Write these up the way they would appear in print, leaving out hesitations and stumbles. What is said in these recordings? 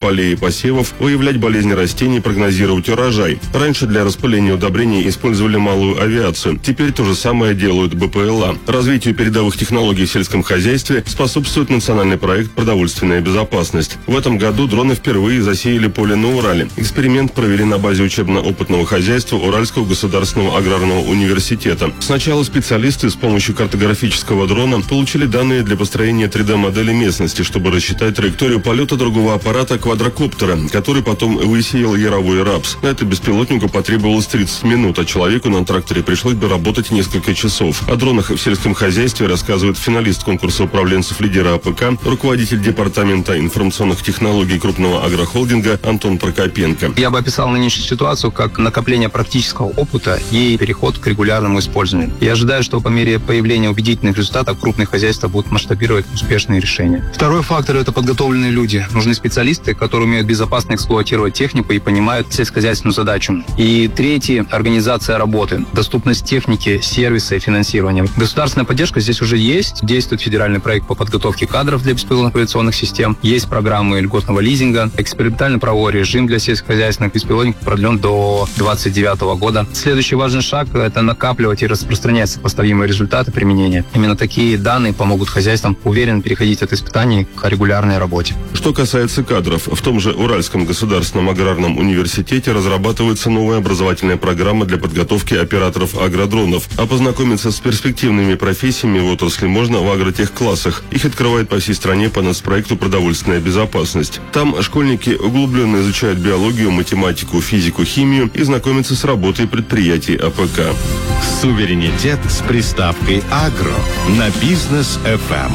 полей и посевов, выявлять болезни растений, прогнозировать урожай. Раньше для распыления удобрений использовали малую авиацию. Теперь то же самое делают БПЛА. Развитию передовых технологий в сельском хозяйстве способствует национальный проект «Продовольственная безопасность». В этом году дроны впервые засеяли поле на Урале. Эксперимент провели на базе учебно-опытного хозяйства Уральского государственного аграрного университета. Сначала специалисты с помощью картографического дрона получили данные для построения 3D-модели местности, чтобы рассчитать траекторию полета другого аппарата квадрокоптера, который потом высеял яровой рапс. На это беспилотнику потребовалось 30 минут, а человеку на тракторе пришлось бы работать несколько часов. О дронах в сельском хозяйстве рассказывает финалист конкурса управленцев лидера АПК, руководитель департамента информационных технологий крупного агрохолдинга Антон Прокопенко. Я бы описал нынешнюю ситуацию как накопление практического опыта и переход к регулярному использованию. Я ожидаю, что по мере появления убедительных результатов крупные хозяйства будут масштабировать успешные решения. Второй фактор – это подготовленные люди. Нужны специалисты, которые умеют безопасно эксплуатировать технику и понимают сельскохозяйственную задачу. И третий – организация работы, доступность техники, сервиса и финансирования. Государственная поддержка здесь уже есть. Действует федеральный проект по подготовке кадров для беспилотных авиационных систем. Есть программы льготного лизинга. Экспериментальный правовой режим для сельскохозяйственных беспилотников продлен до 2029 года. Следующий важный шаг – это накапливать и распространять сопоставимые результаты применения. Именно такие данные помогут хозяйствам уверенно переходить от испытаний к регулярной работе. Что касается кадров, в том же Уральском государственном аграрном университете разрабатывается новая образовательная программа для подготовки операторов агродронов. А познакомиться с перспективными профессиями в отрасли можно в агротехклассах. Их открывает по всей стране по нацпроекту «Продовольственная безопасность». Там школьники углубленно изучают биологию, математику, физику, химию и знакомятся с работой предприятий АПК. Суверенитет с приставкой «Агро» на Бизнес FM.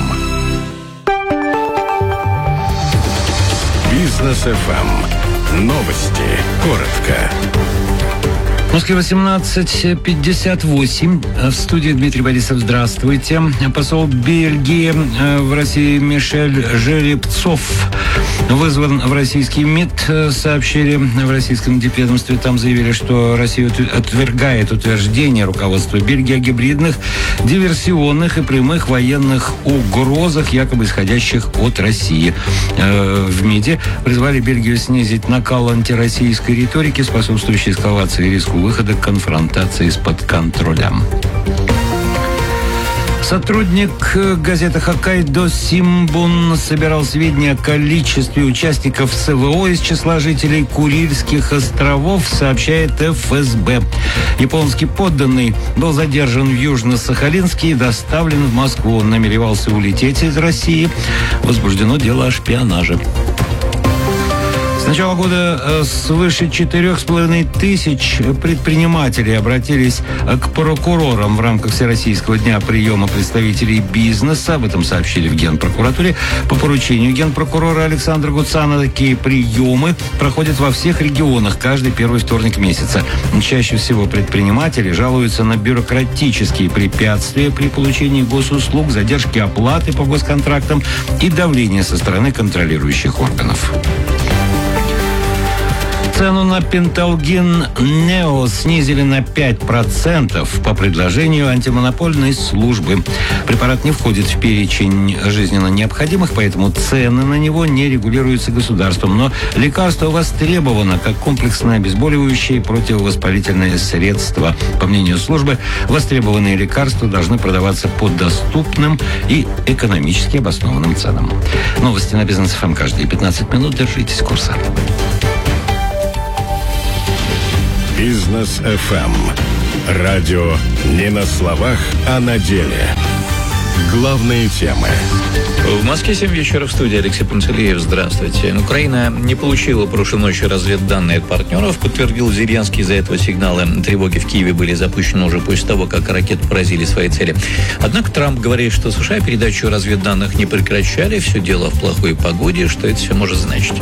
Бизнес FM. Новости. Коротко. В Москве 18:58. В студии Дмитрий Борисов. Здравствуйте. Посол Бельгии в России Мишель Жеребцов вызван в российский МИД, сообщили в российском дипведомстве. Там заявили, что Россия отвергает утверждение руководства Бельгии о гибридных, диверсионных и прямых военных угрозах, якобы исходящих от России. В МИДе призвали Бельгию снизить накал антироссийской риторики, способствующей эскалации и риску выхода к конфронтации из-под контроля. Сотрудник газеты «Хоккайдо» Симбун собирал сведения о количестве участников СВО из числа жителей Курильских островов, сообщает ФСБ. Японский подданный был задержан в Южно-Сахалинске и доставлен в Москву. Он намеревался улететь из России. Возбуждено дело о шпионаже. С начала года свыше 4,5 тысяч предпринимателей обратились к прокурорам в рамках Всероссийского дня приема представителей бизнеса. Об этом сообщили в Генпрокуратуре. По поручению генпрокурора Александра Гуцана такие приемы проходят во всех регионах каждый первый вторник месяца. Чаще всего предприниматели жалуются на бюрократические препятствия при получении госуслуг, задержки оплаты по госконтрактам и давление со стороны контролирующих органов. Цену на Пенталгин Нео снизили на 5% по предложению антимонопольной службы. Препарат не входит в перечень жизненно необходимых, поэтому цены на него не регулируются государством. Но лекарство востребовано как комплексное обезболивающее и противовоспалительное средство. По мнению службы, востребованные лекарства должны продаваться по доступным и экономически обоснованным ценам. Новости на Бизнес ФМ каждые 15 минут. Держитесь курса. Бизнес FM. Радио не на словах, а на деле. Главные темы. В Москве 7 вечера, в студии Алексей Панцелеев. Здравствуйте. Украина не получила прошлой ночью разведданные от партнеров, подтвердил Зеленский. Из-за этого сигналы тревоги в Киеве были запущены уже после того, как ракеты поразили свои цели. Однако Трамп говорит, что США передачу разведданных не прекращали. Все дело в плохой погоде. Что это все может значить?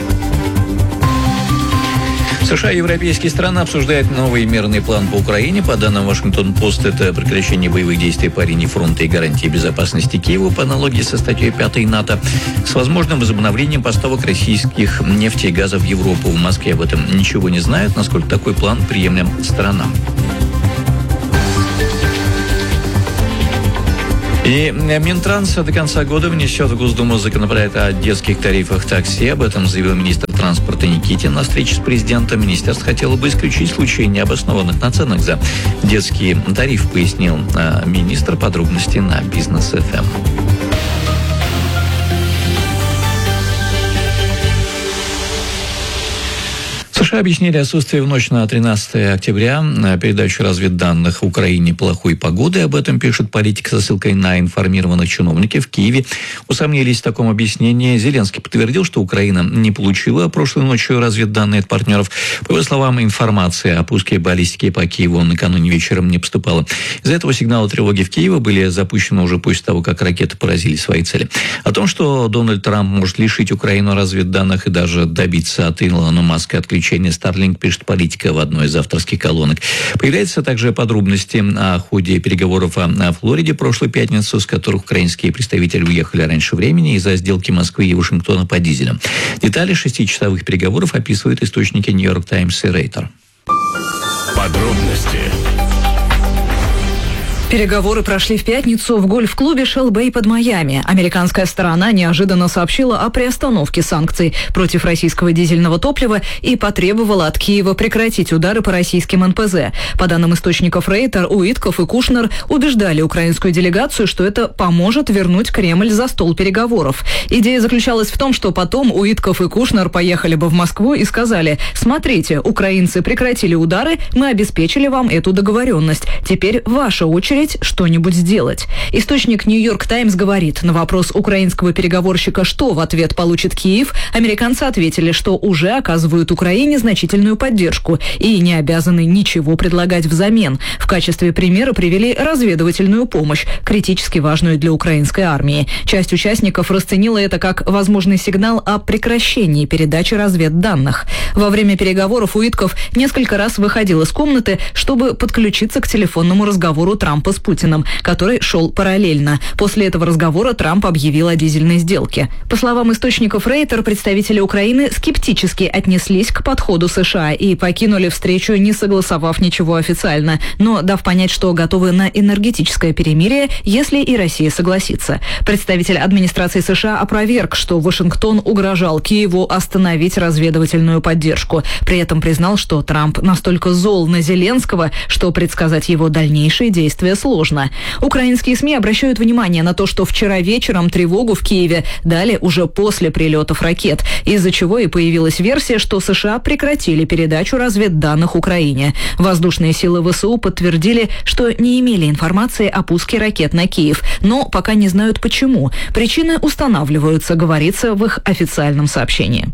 США и европейские страны обсуждают новый мирный план по Украине. По данным Вашингтон-Пост, это прекращение боевых действий по линии фронта и гарантии безопасности Киева по аналогии со статьей 5 НАТО с возможным возобновлением поставок российских нефти и газа в Европу. В Москве об этом ничего не знают, насколько такой план приемлем сторонам. И Минтранс до конца года внесет в Госдуму законопроект о детских тарифах такси. Об этом заявил министр транспорта Никитин на встрече с президентом министерство хотело бы исключить случаи необоснованных наценок за детский тариф, пояснил министр. Подробности на Бизнес ФМ. США объяснили отсутствие в ночь на 13 октября передачу разведданных в Украине плохой погоды. Об этом пишет «Политик» со ссылкой на информированных чиновников. В Киеве усомнились в таком объяснении. Зеленский подтвердил, что Украина не получила прошлой ночью разведданные от партнеров. По его словам, информация о пуске баллистики по Киеву накануне вечером не поступала. Из-за этого сигналы тревоги в Киеве были запущены уже после того, как ракеты поразили свои цели. О том, что Дональд Трамп может лишить Украину разведданных и даже добиться от Илона Маска отключения Starlink, пишет «Политика» в одной из авторских колонок. Появляются также подробности о ходе переговоров о Флориде прошлой пятницу, с которых украинские представители уехали раньше времени из-за сделки Москвы и Вашингтона по дизелям. Детали 6-часовых переговоров описывают источники New York Times и Рейтер. Подробности. Переговоры прошли в пятницу в гольф-клубе Shell Bay под Майами. Американская сторона неожиданно сообщила о приостановке санкций против российского дизельного топлива и потребовала от Киева прекратить удары по российским НПЗ. По данным источников Рейтер, Уитков и Кушнер убеждали украинскую делегацию, что это поможет вернуть Кремль за стол переговоров. Идея заключалась в том, что потом Уитков и Кушнер поехали бы в Москву и сказали: «Смотрите, украинцы прекратили удары, мы обеспечили вам эту договоренность. Теперь ваша очередь что-нибудь сделать». Источник New York Times говорит, на вопрос украинского переговорщика, что в ответ получит Киев, американцы ответили, что уже оказывают Украине значительную поддержку и не обязаны ничего предлагать взамен. В качестве примера привели разведывательную помощь, критически важную для украинской армии. Часть участников расценила это как возможный сигнал о прекращении передачи разведданных. Во время переговоров Уитков несколько раз выходил из комнаты, чтобы подключиться к телефонному разговору Трампа с Путиным, который шел параллельно. После этого разговора Трамп объявил о дизельной сделке. По словам источников Рейтер, представители Украины скептически отнеслись к подходу США и покинули встречу, не согласовав ничего официально, но дав понять, что готовы на энергетическое перемирие, если и Россия согласится. Представитель администрации США опроверг, что Вашингтон угрожал Киеву остановить разведывательную поддержку. При этом признал, что Трамп настолько зол на Зеленского, что предсказать его дальнейшие действия сложно. Украинские СМИ обращают внимание на то, что вчера вечером тревогу в Киеве дали уже после прилетов ракет, из-за чего и появилась версия, что США прекратили передачу разведданных Украине. Воздушные силы ВСУ подтвердили, что не имели информации о пуске ракет на Киев, но пока не знают почему. Причины устанавливаются, говорится в их официальном сообщении.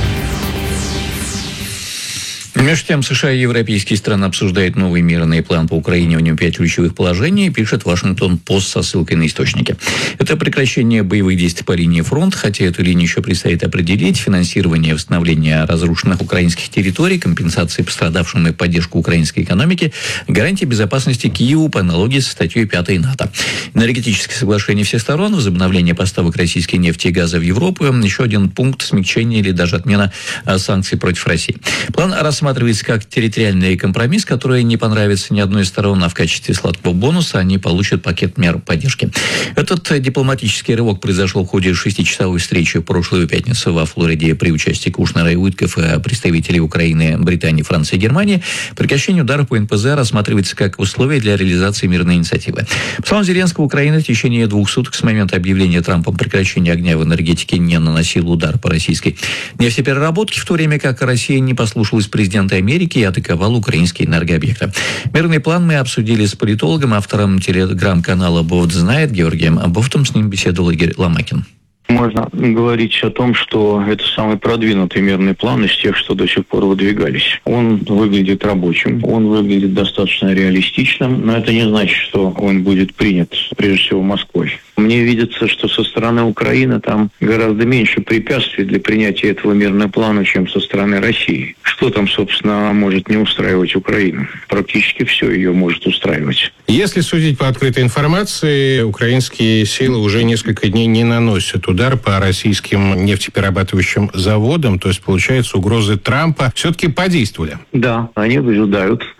Между тем, США и европейские страны обсуждают новый мирный план по Украине. В нем 5 ключевых положений, пишет Вашингтон-Пост со ссылкой на источники. Это прекращение боевых действий по линии фронта, хотя эту линию еще предстоит определить, финансирование восстановления разрушенных украинских территорий, компенсации пострадавшим и поддержку украинской экономики, гарантии безопасности Киеву по аналогии со статьей 5 НАТО. Энергетическое соглашение всех сторон, возобновление поставок российской нефти и газа в Европу, еще один пункт смягчения или даже отмена санкций против России. План рассматривается как территориальный компромисс, который не понравится ни одной из сторон, а в качестве сладкого бонуса они получат пакет мер поддержки. Этот дипломатический рывок произошел в ходе 6-часовой встречи в прошлую пятницу во Флориде при участии Кушнера и Уитков и представителей Украины, Британии, Франции и Германии. Прекращение ударов по НПЗ рассматривается как условие для реализации мирной инициативы. По словам Зеленского, Украина в течение 2 суток с момента объявления Трампом прекращения огня в энергетике не наносила удар по российской нефтепереработке, в то время как Россия не послушалась президента Америки и атаковал украинские энергообъекты. Мирный план мы обсудили с политологом, автором телеграм-канала «Бовт знает» Георгием Бофтом. С ним беседовал Игорь Ломакин. Можно говорить о том, что это самый продвинутый мирный план из тех, что до сих пор выдвигались. Он выглядит рабочим, он выглядит достаточно реалистичным, но это не значит, что он будет принят, прежде всего, Москвой. Мне видится, что со стороны Украины там гораздо меньше препятствий для принятия этого мирного плана, чем со стороны России. Что там, собственно, может не устраивать Украину? Практически все ее может устраивать. Если судить по открытой информации, украинские силы уже несколько дней не наносят удар по российским нефтеперерабатывающим заводам, то есть, получается, угрозы Трампа все-таки подействовали. Да, они выжидают,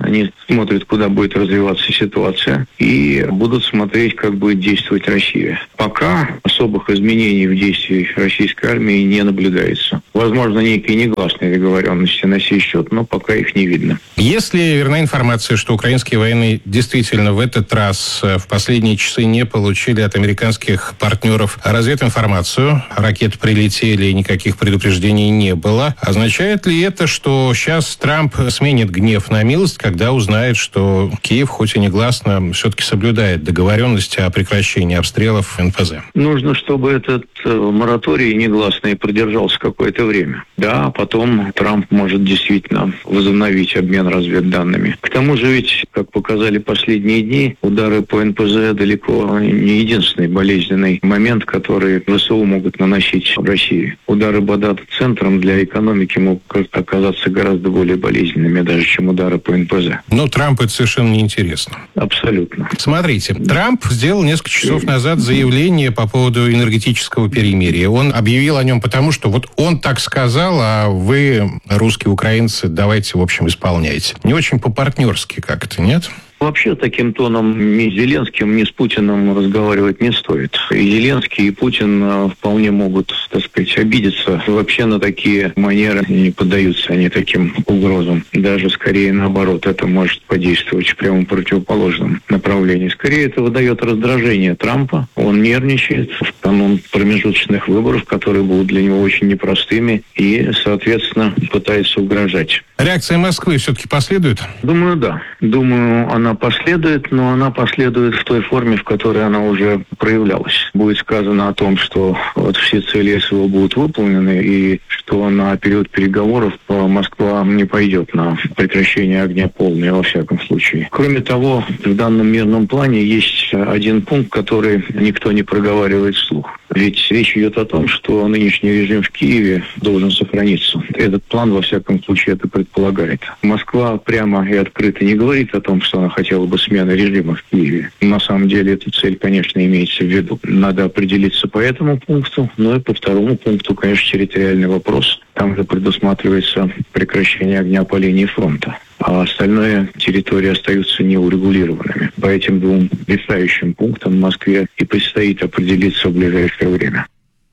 Они смотрят, куда будет развиваться ситуация, и будут смотреть, как будет действовать Россия. Пока особых изменений в действии российской армии не наблюдается. Возможно, некие негласные договоренности на сей счет, но пока их не видно. Если верна информация, что украинские военные действительно в этот раз в последние часы не получили от американских партнеров развединформацию, ракеты прилетели и никаких предупреждений не было, означает ли это, что сейчас Трамп сменит гнев на милость, когда узнает, что Киев, хоть и негласно, все-таки соблюдает договоренности о прекращении обстрелов НПЗ? Нужно, чтобы этот мораторий негласный продержался какое-то время. Да, потом Трамп может действительно возобновить обмен разведданными. К тому же ведь, как показали последние дни, удары по НПЗ далеко не единственный болезненный момент, который ВСУ могут наносить в России. Удары по дата-центрам для экономики могут оказаться гораздо более болезненными, даже чем удары по НПЗ. Но Трампу это совершенно неинтересно. Абсолютно. Смотрите, Трамп сделал несколько часов назад заявление по поводу энергетического перемирия. Он объявил о нем потому, что вот он так сказал, а вы, русские украинцы, давайте, в общем, исполняйте. Не очень по-партнерски как-то, нет? Вообще таким тоном ни с Зеленским, ни с Путиным разговаривать не стоит. И Зеленский, и Путин вполне могут, так сказать, обидеться. Вообще на такие манеры не поддаются они таким угрозам. Даже скорее наоборот, это может подействовать в прямо противоположном направлении. Скорее это выдает раздражение Трампа. Он нервничает в канун промежуточных выборов, которые будут для него очень непростыми, и, соответственно, пытается угрожать. Реакция Москвы все-таки последует? Думаю, да. Думаю, она последует, но она последует в той форме, в которой она уже проявлялась. Будет сказано о том, что вот все цели СВО будут выполнены, и что на период переговоров Москва не пойдет на прекращение огня полное, во всяком случае. Кроме того, в данном мирном плане есть один пункт, который никто не проговаривает вслух. Ведь речь идет о том, что нынешний режим в Киеве должен сохраниться. Этот план, во всяком случае, это предполагает. Москва прямо и открыто не говорит о том, что она хотела бы смены режима в Киеве. На самом деле, эта цель, конечно, имеется в виду. Надо определиться по этому пункту, но и по второму пункту, конечно, территориальный вопрос. Там же предусматривается прекращение огня по линии фронта. А остальные территории остаются неурегулированными. По этим двум решающим пунктам Москве и предстоит определиться в ближайшее время.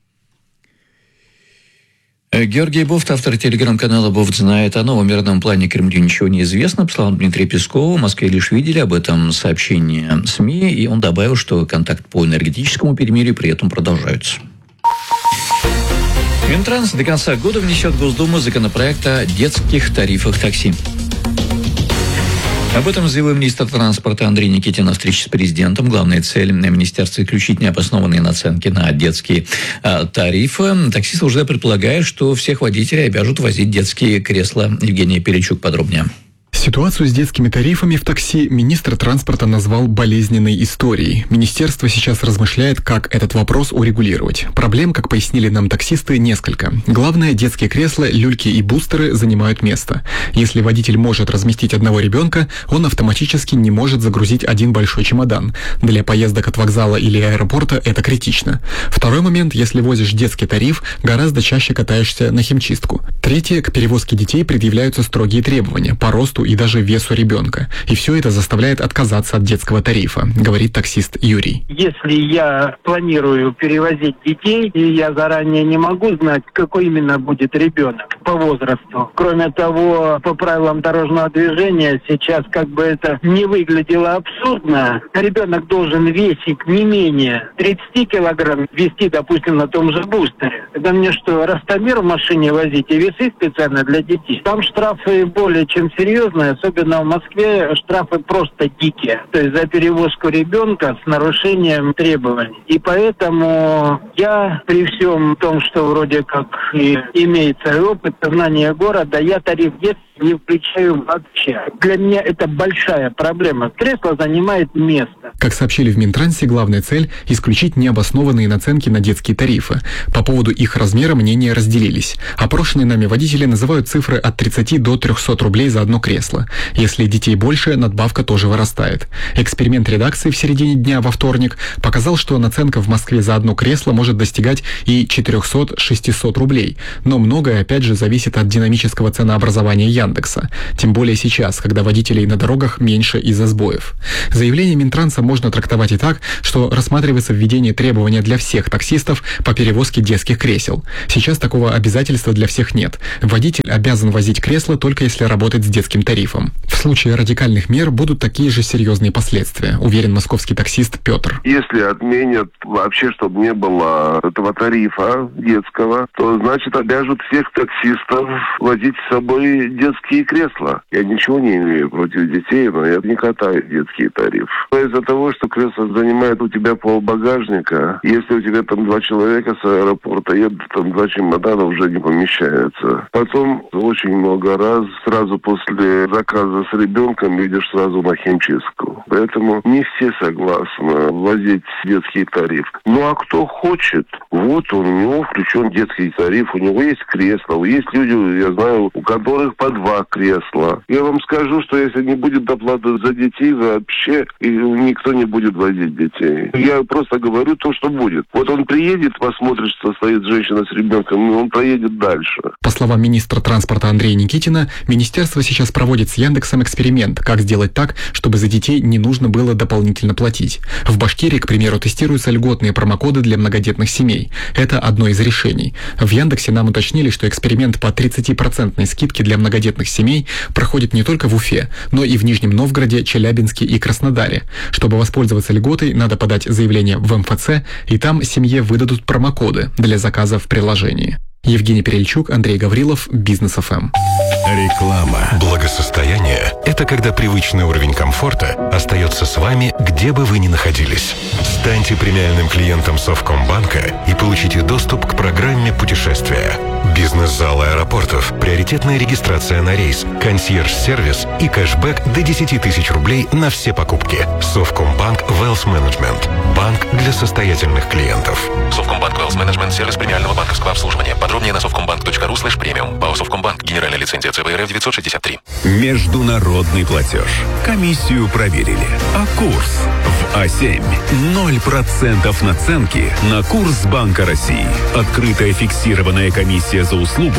Георгий Бофт, автор телеграм-канала «Бофт знает». О новом мирном плане Кремлю ничего не известно. По словам Дмитрия Пескова, в Москве лишь видели об этом сообщение СМИ, и он добавил, что контакт по энергетическому перемирию при этом продолжаются. Минтранс до конца года внесет в Госдуму законопроект о детских тарифах такси. Об этом заявил министр транспорта Андрей Никитин на встрече с президентом. Главная цель министерства – исключить необоснованные наценки на детские тарифы. Таксисты уже предполагают, что всех водителей обяжут возить детские кресла. Евгений Перечук подробнее. Ситуацию с детскими тарифами в такси министр транспорта назвал болезненной историей. Министерство сейчас размышляет, как этот вопрос урегулировать. Проблем, как пояснили нам таксисты, несколько. Главное, детские кресла, люльки и бустеры занимают место. Если водитель может разместить одного ребенка, он автоматически не может загрузить один большой чемодан. Для поездок от вокзала или аэропорта это критично. Второй момент, если возишь детский тариф, гораздо чаще катаешься на химчистку. Третье, к перевозке детей предъявляются строгие требования по росту и даже весу ребенка. И все это заставляет отказаться от детского тарифа, говорит таксист Юрий. Если я планирую перевозить детей, и я заранее не могу знать, какой именно будет ребенок по возрасту. Кроме того, по правилам дорожного движения сейчас как бы это не выглядело абсурдно. Ребенок должен весить не менее 30 килограмм, вести, допустим, на том же бустере. Это мне что, Ростомир в машине возить и весы специально для детей? Там штрафы более чем серьезные. Особенно в Москве штрафы просто дикие. То есть за перевозку ребенка с нарушением требований. И поэтому я при всем том, что вроде как и имеется опыт знания города, я тариф детства не включаю вообще. Для меня это большая проблема. Кресло занимает место. Как сообщили в Минтрансе, главная цель – исключить необоснованные наценки на детские тарифы. По поводу их размера мнения разделились. Опрошенные нами водители называют цифры от 30 до 300 рублей за одно кресло. Если детей больше, надбавка тоже вырастает. Эксперимент редакции в середине дня во вторник показал, что наценка в Москве за одно кресло может достигать и 400-600 рублей. Но многое, опять же, зависит от динамического ценообразования Яндекса. Тем более сейчас, когда водителей на дорогах меньше из-за сбоев. Заявление Минтранса можно трактовать и так, что рассматривается введение требования для всех таксистов по перевозке детских кресел. Сейчас такого обязательства для всех нет. Водитель обязан возить кресло только если работает с детским тарифом. В случае радикальных мер будут такие же серьезные последствия, уверен московский таксист Петр. Если отменят вообще, чтобы не было этого тарифа детского, то значит обяжут всех таксистов возить с собой детские кресла. Я ничего не имею против детей, но я не катаю детские тарифы. Из-за того, что кресло занимает у тебя полбагажника, если у тебя там 2 человека с аэропорта едут, там 2 чемодана уже не помещаются. Потом очень много раз сразу после заказа с ребенком идешь сразу на химчистку. Поэтому не все согласны возить детский тариф. Ну а кто хочет, вот он, у него включен детский тариф, у него есть кресло. Есть люди, я знаю, у которых по 2 кресла. Я вам скажу, что если не будет доплаты за детей, вообще никто не будет возить детей. Я просто говорю то, что будет. Вот он приедет, посмотрит, что стоит женщина с ребенком, и он проедет дальше. По словам министра транспорта Андрея Никитина, министерство сейчас проводит с Яндексом эксперимент, как сделать так, чтобы за детей не нужно было дополнительно платить. В Башкирии, к примеру, тестируются льготные промокоды для многодетных семей. Это одно из решений. В Яндексе нам уточнили, что эксперимент по 30% скидке для многодетных семей проходит не только в Уфе, но и в Нижнем Новгороде, Челябинске и Краснодаре. Чтобы воспользоваться льготой, надо подать заявление в МФЦ, и там семье выдадут промокоды для заказа в приложении. Евгений Перельчук, Андрей Гаврилов, Бизнес ФМ. Реклама. Благосостояние – это когда привычный уровень комфорта остается с вами, где бы вы ни находились. Станьте премиальным клиентом Совкомбанка и получите доступ к программе путешествия. Бизнес-зал аэропортов, приоритетная регистрация на рейс, консьерж-сервис и кэшбэк до 10 тысяч рублей на все покупки. Совкомбанк Wealth Management. Банк для состоятельных клиентов. Совкомбанк Wealth Management – сервис премиального банковского обслуживания. Подробнее на совкомбанк.ру/премиум. ПАО Совкомбанк. Генеральная лицензия ЦБРФ 963. Международный платеж. Комиссию проверили. А курс в А7. 0% наценки на курс Банка России. Открытая фиксированная комиссия за услугу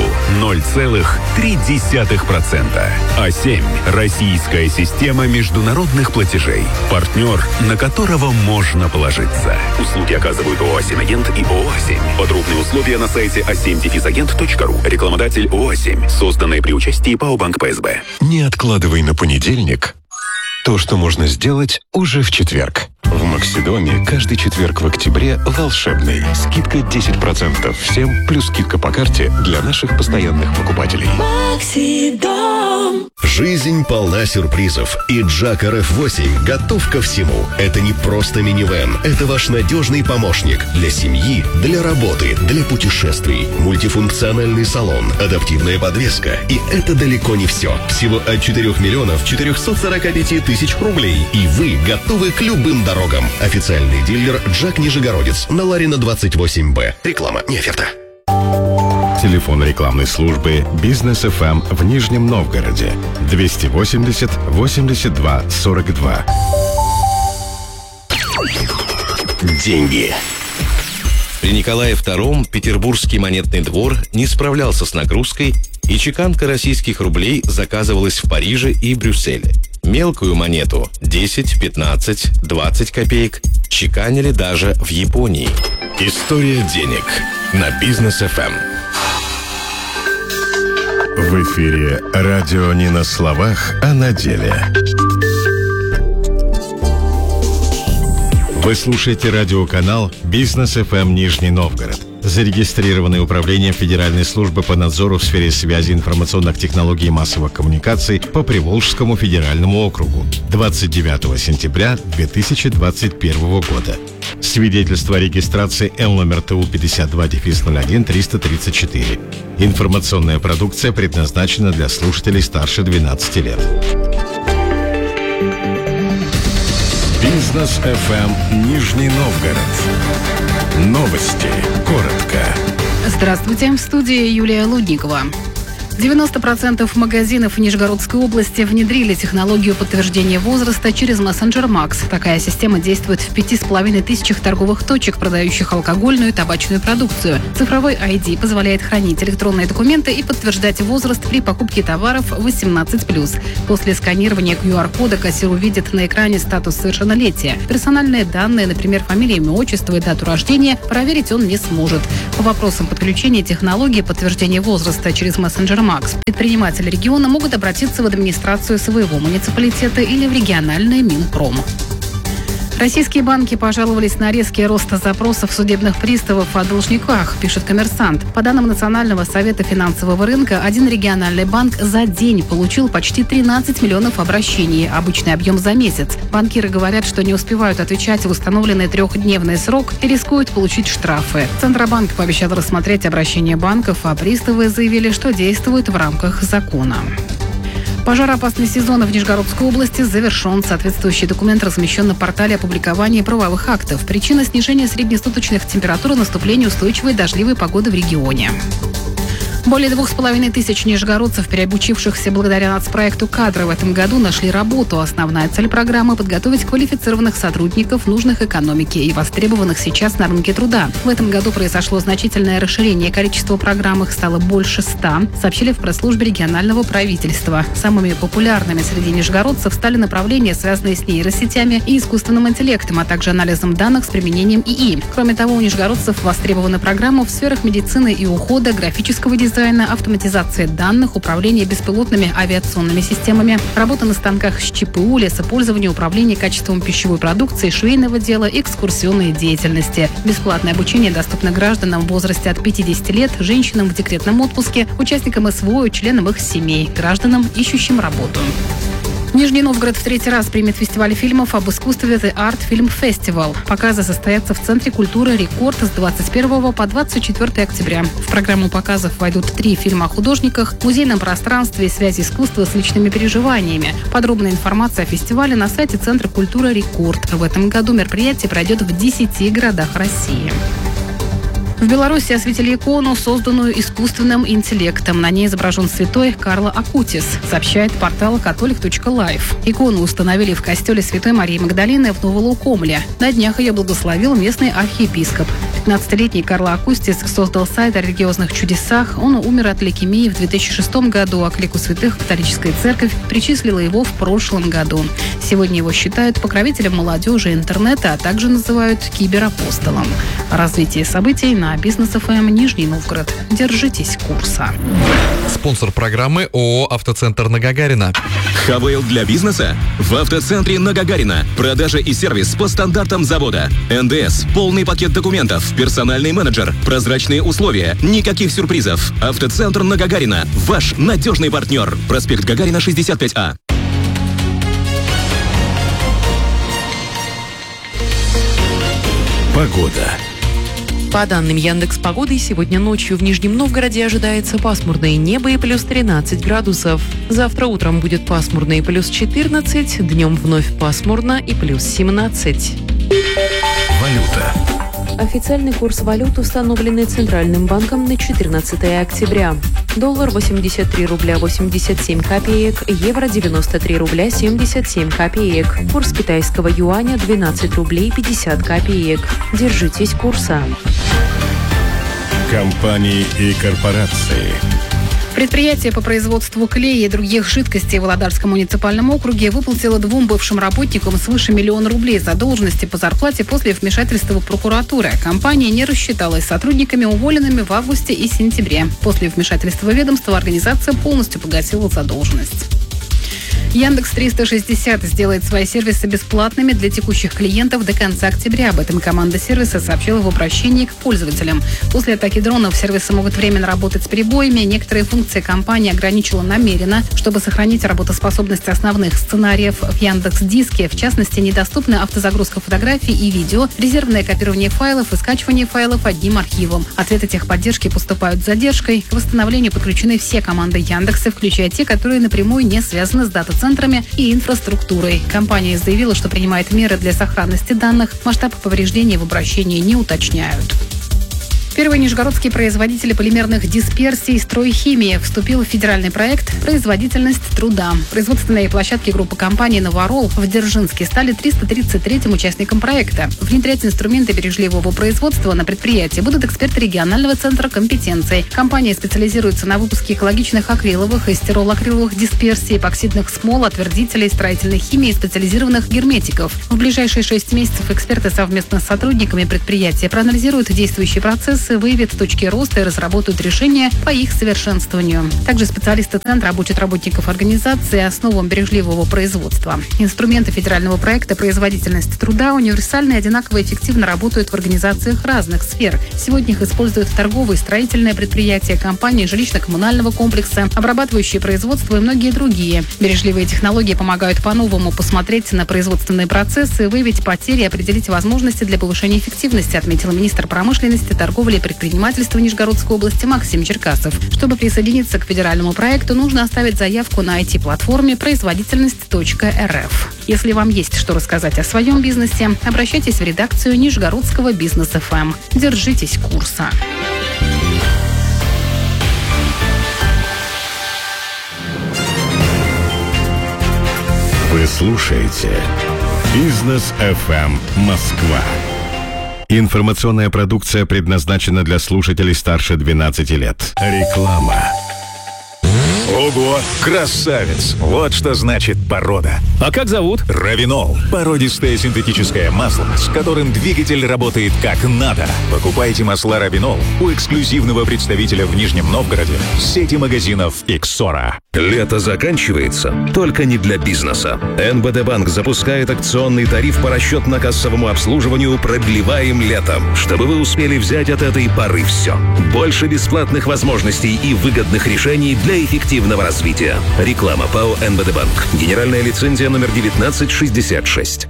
0,3%. А7. Российская система международных платежей. Партнер, на которого можно положиться. Услуги оказывают ООО «А7 Агент» и ООО «А7». Подробные условия на сайте a7-agent.ru. Рекламодатель ООО «А7». Созданное при участии ПАО «Банк ПСБ». Не откладывай на понедельник то, что можно сделать уже в четверг. В Максидоме каждый четверг в октябре волшебный. Скидка 10% всем, плюс скидка по карте для наших постоянных покупателей. Максидом. Жизнь полна сюрпризов, и Джак RF8 готов ко всему. Это не просто минивэн, это ваш надежный помощник для семьи, для работы, для путешествий. Мультифункциональный салон, адаптивная подвеска. И это далеко не все. Всего от 4 миллионов 445 тысяч рублей. И вы готовы к любым дорогам. Официальный дилер Джак Нижегородец на Ларина 28Б. Реклама, не оферта. Телефон рекламной службы «Бизнес ФМ» в Нижнем Новгороде 280 82 42. Деньги. При Николае II Петербургский монетный двор не справлялся с нагрузкой, и чеканка российских рублей заказывалась в Париже и Брюсселе. Мелкую монету 10, 15, 20 копеек чеканили даже в Японии. История денег на Бизнес ФМ. В эфире радио не на словах, а на деле. Вы слушаете радиоканал «Бизнес ФМ Нижний Новгород», зарегистрированный Управлением Федеральной службы по надзору в сфере связи, информационных технологий и массовых коммуникаций по Приволжскому федеральному округу 29 сентября 2021 года. Свидетельство о регистрации Л номер ТУ 52-01-334. Информационная продукция предназначена для слушателей старше 12 лет. Бизнес ФМ Нижний Новгород. Новости. Коротко. Здравствуйте. В студии Юлия Лудникова. 90% магазинов в Нижегородской области внедрили технологию подтверждения возраста через мессенджер Макс. Такая система действует в 5500 торговых точек, продающих алкогольную и табачную продукцию. Цифровой ID позволяет хранить электронные документы и подтверждать возраст при покупке товаров 18+. После сканирования QR-кода кассир увидит на экране статус совершеннолетия. Персональные данные, например, фамилия, имя, отчество и дату рождения, проверить он не сможет. По вопросам подключения технологии подтверждения возраста через мессенджер Макс предприниматели региона могут обратиться в администрацию своего муниципалитета или в региональный Минпром. Российские банки пожаловались на резкий рост запросов судебных приставов о должниках, пишет «Коммерсант». По данным Национального совета финансового рынка, один региональный банк за день получил почти 13 миллионов обращений, обычный объем за месяц. Банкиры говорят, что не успевают отвечать в установленный 3-дневный срок и рискуют получить штрафы. Центробанк пообещал рассмотреть обращения банков, а приставы заявили, что действуют в рамках закона. Пожароопасный сезон в Нижегородской области завершен. Соответствующий документ размещен на портале опубликования правовых актов. Причина снижения среднесуточных температур и наступления устойчивой дождливой погоды в регионе. Более 2500 нижегородцев, переобучившихся благодаря нацпроекту «Кадры», в этом году нашли работу. Основная цель программы – подготовить квалифицированных сотрудников, нужных экономике и востребованных сейчас на рынке труда. В этом году произошло значительное расширение. Количество программ их стало больше 100, сообщили в пресс-службе регионального правительства. Самыми популярными среди нижегородцев стали направления, связанные с нейросетями и искусственным интеллектом, а также анализом данных с применением ИИ. Кроме того, у нижегородцев востребованы программы в сферах медицины и ухода, графического дизайна, автоматизации данных, управления беспилотными авиационными системами, работа на станках с ЧПУ, лесопользование, управление качеством пищевой продукции, швейного дела, экскурсионной деятельности. Бесплатное обучение доступно гражданам в возрасте от 50 лет, женщинам в декретном отпуске, участникам СВО и членам их семей, гражданам, ищущим работу. Нижний Новгород в 3-й раз примет фестиваль фильмов об искусстве The Art Film Festival. Показы состоятся в Центре культуры «Рекорд» с 21 по 24 октября. В программу показов войдут 3 фильма о художниках, музейном пространстве и связи искусства с личными переживаниями. Подробная информация о фестивале на сайте Центра культуры «Рекорд». В этом году мероприятие пройдет в 10 городах России. В Беларуси осветили икону, созданную искусственным интеллектом. На ней изображен святой Карло Акутис, сообщает портал catholic.life. Икону установили в костеле Святой Марии Магдалины в Новолукомле. На днях ее благословил местный архиепископ. 15-летний Карло Акутис создал сайт о религиозных чудесах. Он умер от лейкемии в 2006 году, а к лику святых католическая церковь причислила его в прошлом году. Сегодня его считают покровителем молодежи и интернета, а также называют киберапостолом. Развитие событий на Бизнес ФМ Нижний Новгород. Держитесь курса. Спонсор программы ООО «Автоцентр на Гагарина». ХВЛ для бизнеса? В автоцентре на Гагарина. Продажа и сервис по стандартам завода. НДС, полный пакет документов, персональный менеджер, прозрачные условия, никаких сюрпризов. Автоцентр на Гагарина. Ваш надежный партнер. Проспект Гагарина, 65А. Погода. По данным Яндекс.Погоды, сегодня ночью в Нижнем Новгороде ожидается пасмурное небо и плюс 13 градусов. Завтра утром будет пасмурно и плюс 14, днем вновь пасмурно и плюс 17. Валюта. Официальный курс валют, установленный Центральным банком на 14 октября. Доллар 83 рубля 87 копеек, евро 93 рубля 77 копеек. Курс китайского юаня 12 рублей 50 копеек. Держитесь курса. Компании и корпорации. Предприятие по производству клея и других жидкостей в Володарском муниципальном округе выплатило 2 бывшим работникам свыше 1 000 000 рублей задолженности по зарплате после вмешательства прокуратуры. Компания не рассчиталась с сотрудниками, уволенными в августе и сентябре. После вмешательства ведомства организация полностью погасила задолженность. Яндекс 360 сделает свои сервисы бесплатными для текущих клиентов до конца октября. Об этом команда сервиса сообщила в обращении к пользователям. После атаки дронов сервисы могут временно работать с перебоями. Некоторые функции компания ограничила намеренно, чтобы сохранить работоспособность основных сценариев в Яндекс.Диске. В частности, недоступны автозагрузка фотографий и видео, резервное копирование файлов и скачивание файлов одним архивом. Ответы техподдержки поступают с задержкой. К восстановлению подключены все команды Яндекса, включая те, которые напрямую не связаны с дата-центрами и инфраструктурой. Компания заявила, что принимает меры для сохранности данных. Масштаб повреждений в обращении не уточняют. Первый нижегородский производитель полимерных дисперсий «Стройхимия» вступил в федеральный проект «Производительность труда». Производственные площадки группы компаний «Новоролл» в Дзержинске стали 333-м участником проекта. Внедрять инструменты бережливого производства на предприятии будут эксперты регионального центра компетенций. Компания специализируется на выпуске экологичных акриловых и стиролакриловых дисперсий, эпоксидных смол, отвердителей, строительной химии и специализированных герметиков. В ближайшие 6 месяцев эксперты совместно с сотрудниками предприятия проанализируют действующие процессы, выявят точки роста и разработают решения по их совершенствованию. Также специалисты центра обучат работников организации основам бережливого производства. Инструменты федерального проекта «Производительность труда» универсально и одинаково эффективно работают в организациях разных сфер. Сегодня их используют торговые, строительные предприятия, компании жилищно-коммунального комплекса, обрабатывающие производство и многие другие. Бережливые технологии помогают по-новому посмотреть на производственные процессы, выявить потери и определить возможности для повышения эффективности, отметил министр промышленности, торговли и предпринимательства Нижегородской области Максим Черкасов. Чтобы присоединиться к федеральному проекту, нужно оставить заявку на IT-платформе производительность.рф. Если вам есть что рассказать о своем бизнесе, обращайтесь в редакцию Нижегородского бизнес-ФМ. Держитесь курса. Вы слушаете «Бизнес ФМ Москва». Информационная продукция предназначена для слушателей старше 12 лет. Реклама. Ого, красавец! Вот что значит порода. А как зовут? Равинол. Породистое синтетическое масло, с которым двигатель работает как надо. Покупайте масла Равинол у эксклюзивного представителя в Нижнем Новгороде сети магазинов «Иксора». Лето заканчивается, только не для бизнеса. НБД Банк запускает акционный тариф по расчетно-кассовому обслуживанию «Продлеваем летом», чтобы вы успели взять от этой поры все. Больше бесплатных возможностей и выгодных решений для эффективного развития. Реклама ПАО НБД Банк. Генеральная лицензия номер 1966.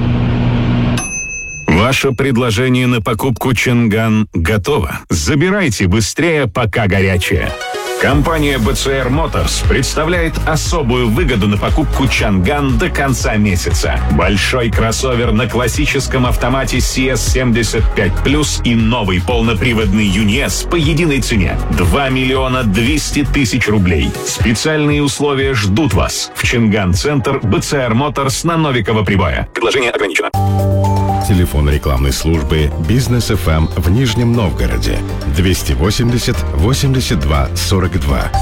Ваше предложение на покупку Чинган готово. Забирайте быстрее, пока горячее. Компания BCR Motors представляет особую выгоду на покупку Чанган до конца месяца. Большой кроссовер на классическом автомате CS75+, и новый полноприводный UNI-S по единой цене – 2 200 000 рублей. Специальные условия ждут вас в Чинган-центр BCR Motors на Новикова-Прибоя. Предложение ограничено. Телефон рекламной службы «Бизнес ФМ» в Нижнем Новгороде 280 82 42.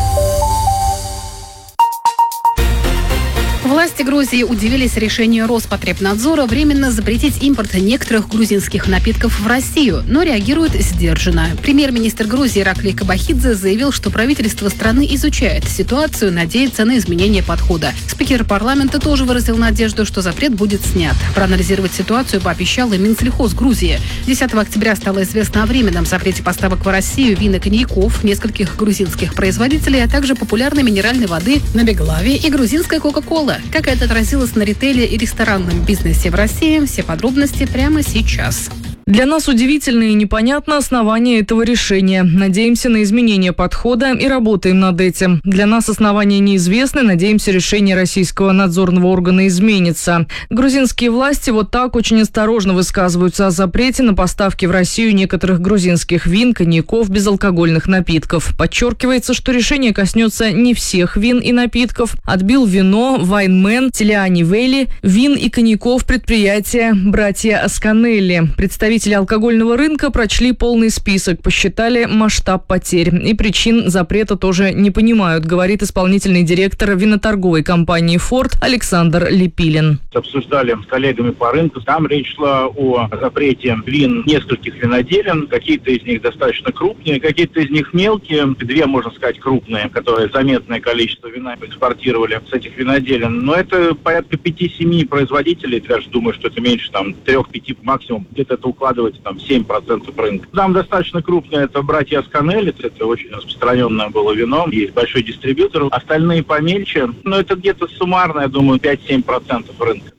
Власти Грузии удивились решению Роспотребнадзора временно запретить импорт некоторых грузинских напитков в Россию, но реагирует сдержанно. Премьер-министр Грузии Ираклий Кабахидзе заявил, что правительство страны изучает ситуацию, надеется на изменение подхода. Спикер парламента тоже выразил надежду, что запрет будет снят. Проанализировать ситуацию пообещал и Минсельхоз Грузии. 10 октября стало известно о временном запрете поставок в Россию вин и коньяков, нескольких грузинских производителей, а также популярной минеральной воды «Набеглави» и грузинской «Кока-кола». Как это отразилось на ритейле и ресторанном бизнесе в России? Все подробности прямо сейчас. Для нас удивительно и непонятно основание этого решения. Надеемся на изменение подхода и работаем над этим. Для нас основания неизвестны, надеемся, решение российского надзорного органа изменится. Грузинские власти вот так очень осторожно высказываются о запрете на поставки в Россию некоторых грузинских вин, коньяков, безалкогольных напитков. Подчеркивается, что решение коснется не всех вин и напитков. Отбил вино, Вайнмен, Телиани Вели, вин и коньяков предприятия «Братья Асканелли». Представители алкогольного рынка прочли полный список, посчитали масштаб потерь. И причин запрета тоже не понимают, говорит исполнительный директор виноторговой компании «Форд» Александр Лепилин. Обсуждали с коллегами по рынку. Там речь шла о запрете вин нескольких виноделин. Какие-то из них достаточно крупные, какие-то из них мелкие. Две, можно сказать, крупные, которые заметное количество вина экспортировали с этих виноделин. Но это порядка 5-7 производителей. Я даже думаю, что это меньше, 3-5 максимум. Где-то это укладывается 7% рынка. Там достаточно крупные, это «Братья Асканелли», это очень распространенное было вино, есть большой дистрибьютор. Остальные помельче, но это где-то суммарно, я думаю, 5-7% рынка.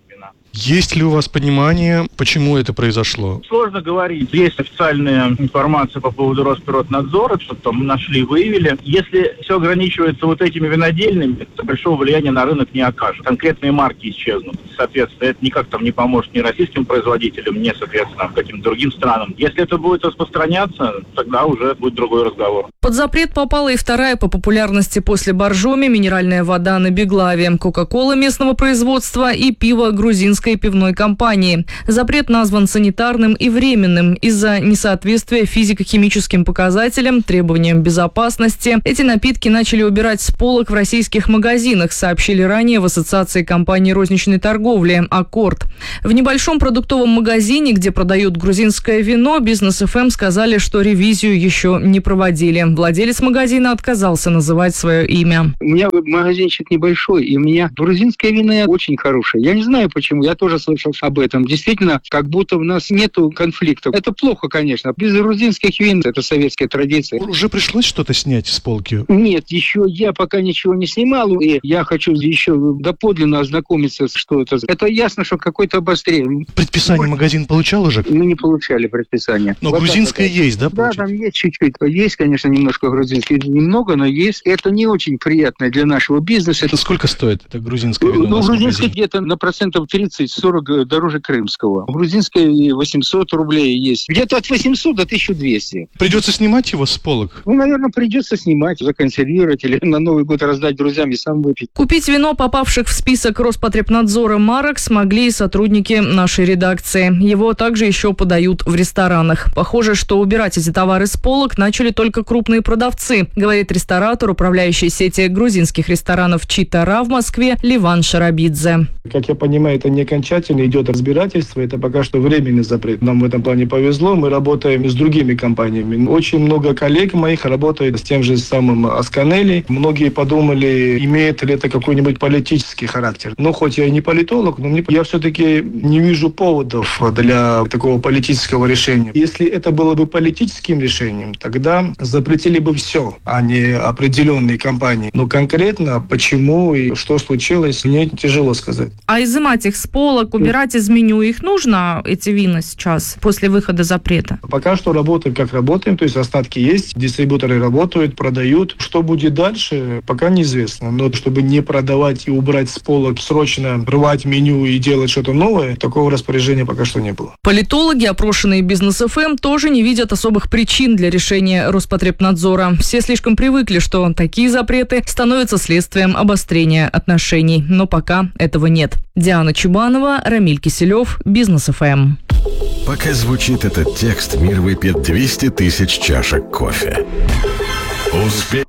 Есть ли у вас понимание, почему это произошло? Сложно говорить. Есть официальная информация по поводу Роспироднадзора, что там нашли, выявили. Если все ограничивается вот этими винодельными, то большого влияния на рынок не окажет. Конкретные марки исчезнут. Соответственно, это никак там не поможет ни российским производителям, ни, соответственно, каким-то другим странам. Если это будет распространяться, тогда уже будет другой разговор. Под запрет попала и вторая по популярности после боржоми минеральная вода на Беглаве, кока-кола местного производства и пиво грузинской пивной компании. Запрет назван санитарным и временным из-за несоответствия физико-химическим показателям, требованиям безопасности. Эти напитки начали убирать с полок в российских магазинах, сообщили ранее в Ассоциации компаний розничной торговли «Аккорд». В небольшом продуктовом магазине, где продают грузинское вино, Бизнес ФМ сказали, что ревизию еще не проводили. Владелец магазина отказался называть свое имя. У меня магазинчик небольшой, и у меня грузинское вино очень хорошее. Я не знаю почему, я тоже слышал об этом. Действительно, как будто у нас нету конфликтов. Это плохо, конечно. Без грузинских вин, это советская традиция. Уже пришлось что-то снять с полки? Нет, еще я пока ничего не снимал, и я хочу еще доподлинно ознакомиться, что это. Это ясно, что какое-то обострение. Предписание магазин получал уже? Мы не получали предписание. Но вот грузинское есть, да? Да, там есть чуть-чуть. Есть, конечно, немножко грузинское. Немного, но есть. Это не очень приятно для нашего бизнеса. Это сколько стоит, это грузинское вино? Ну, грузинское где-то на процентов 30-40 дороже крымского. Грузинское 800 рублей есть. Где-то от 800 до 1200. Придется снимать его с полок? Ну, наверное, придется снимать, законсервировать или на Новый год раздать друзьям и сам выпить. Купить вино, попавших в список Роспотребнадзора марок, смогли и сотрудники нашей редакции. Его также еще подают в ресторанах. Похоже, что убирать эти товары с полок начали только крупные продавцы, говорит ресторатор, управляющий сети грузинских ресторанов «Читара» в Москве Ливан Шарабидзе. Как я понимаю, это не окончательно, идет разбирательство, это пока что временный запрет. Нам в этом плане повезло, мы работаем с другими компаниями. Очень много коллег моих работает с тем же самым Асканели. Многие подумали, имеет ли это какой-нибудь политический характер. Но хоть я и не политолог, но я все-таки не вижу поводов для такого политического решения. Если это было бы политическим решением, тогда запретили бы все, а не определенные компании. Но конкретно почему и что случилось, мне тяжело сказать. А изымать их с полок, убирать из меню, их нужно, эти вина сейчас, после выхода запрета? Пока что работаем, как работаем, то есть остатки есть, дистрибьюторы работают, продают. Что будет дальше, пока неизвестно. Но чтобы не продавать и убрать с полок, срочно рвать меню и делать что-то новое, такого распоряжения пока что не было. Политологи, опрошенные Бизнес ФМ, тоже не видят особых причин для решения Роспотребнадзора. Все слишком привыкли, что такие запреты становятся следствием обострения отношений. Но пока этого нет. Диана Чубанова, Рамиль Киселев, Бизнес ФМ. Пока звучит этот текст, мир выпьет 200 тысяч чашек кофе. Успех.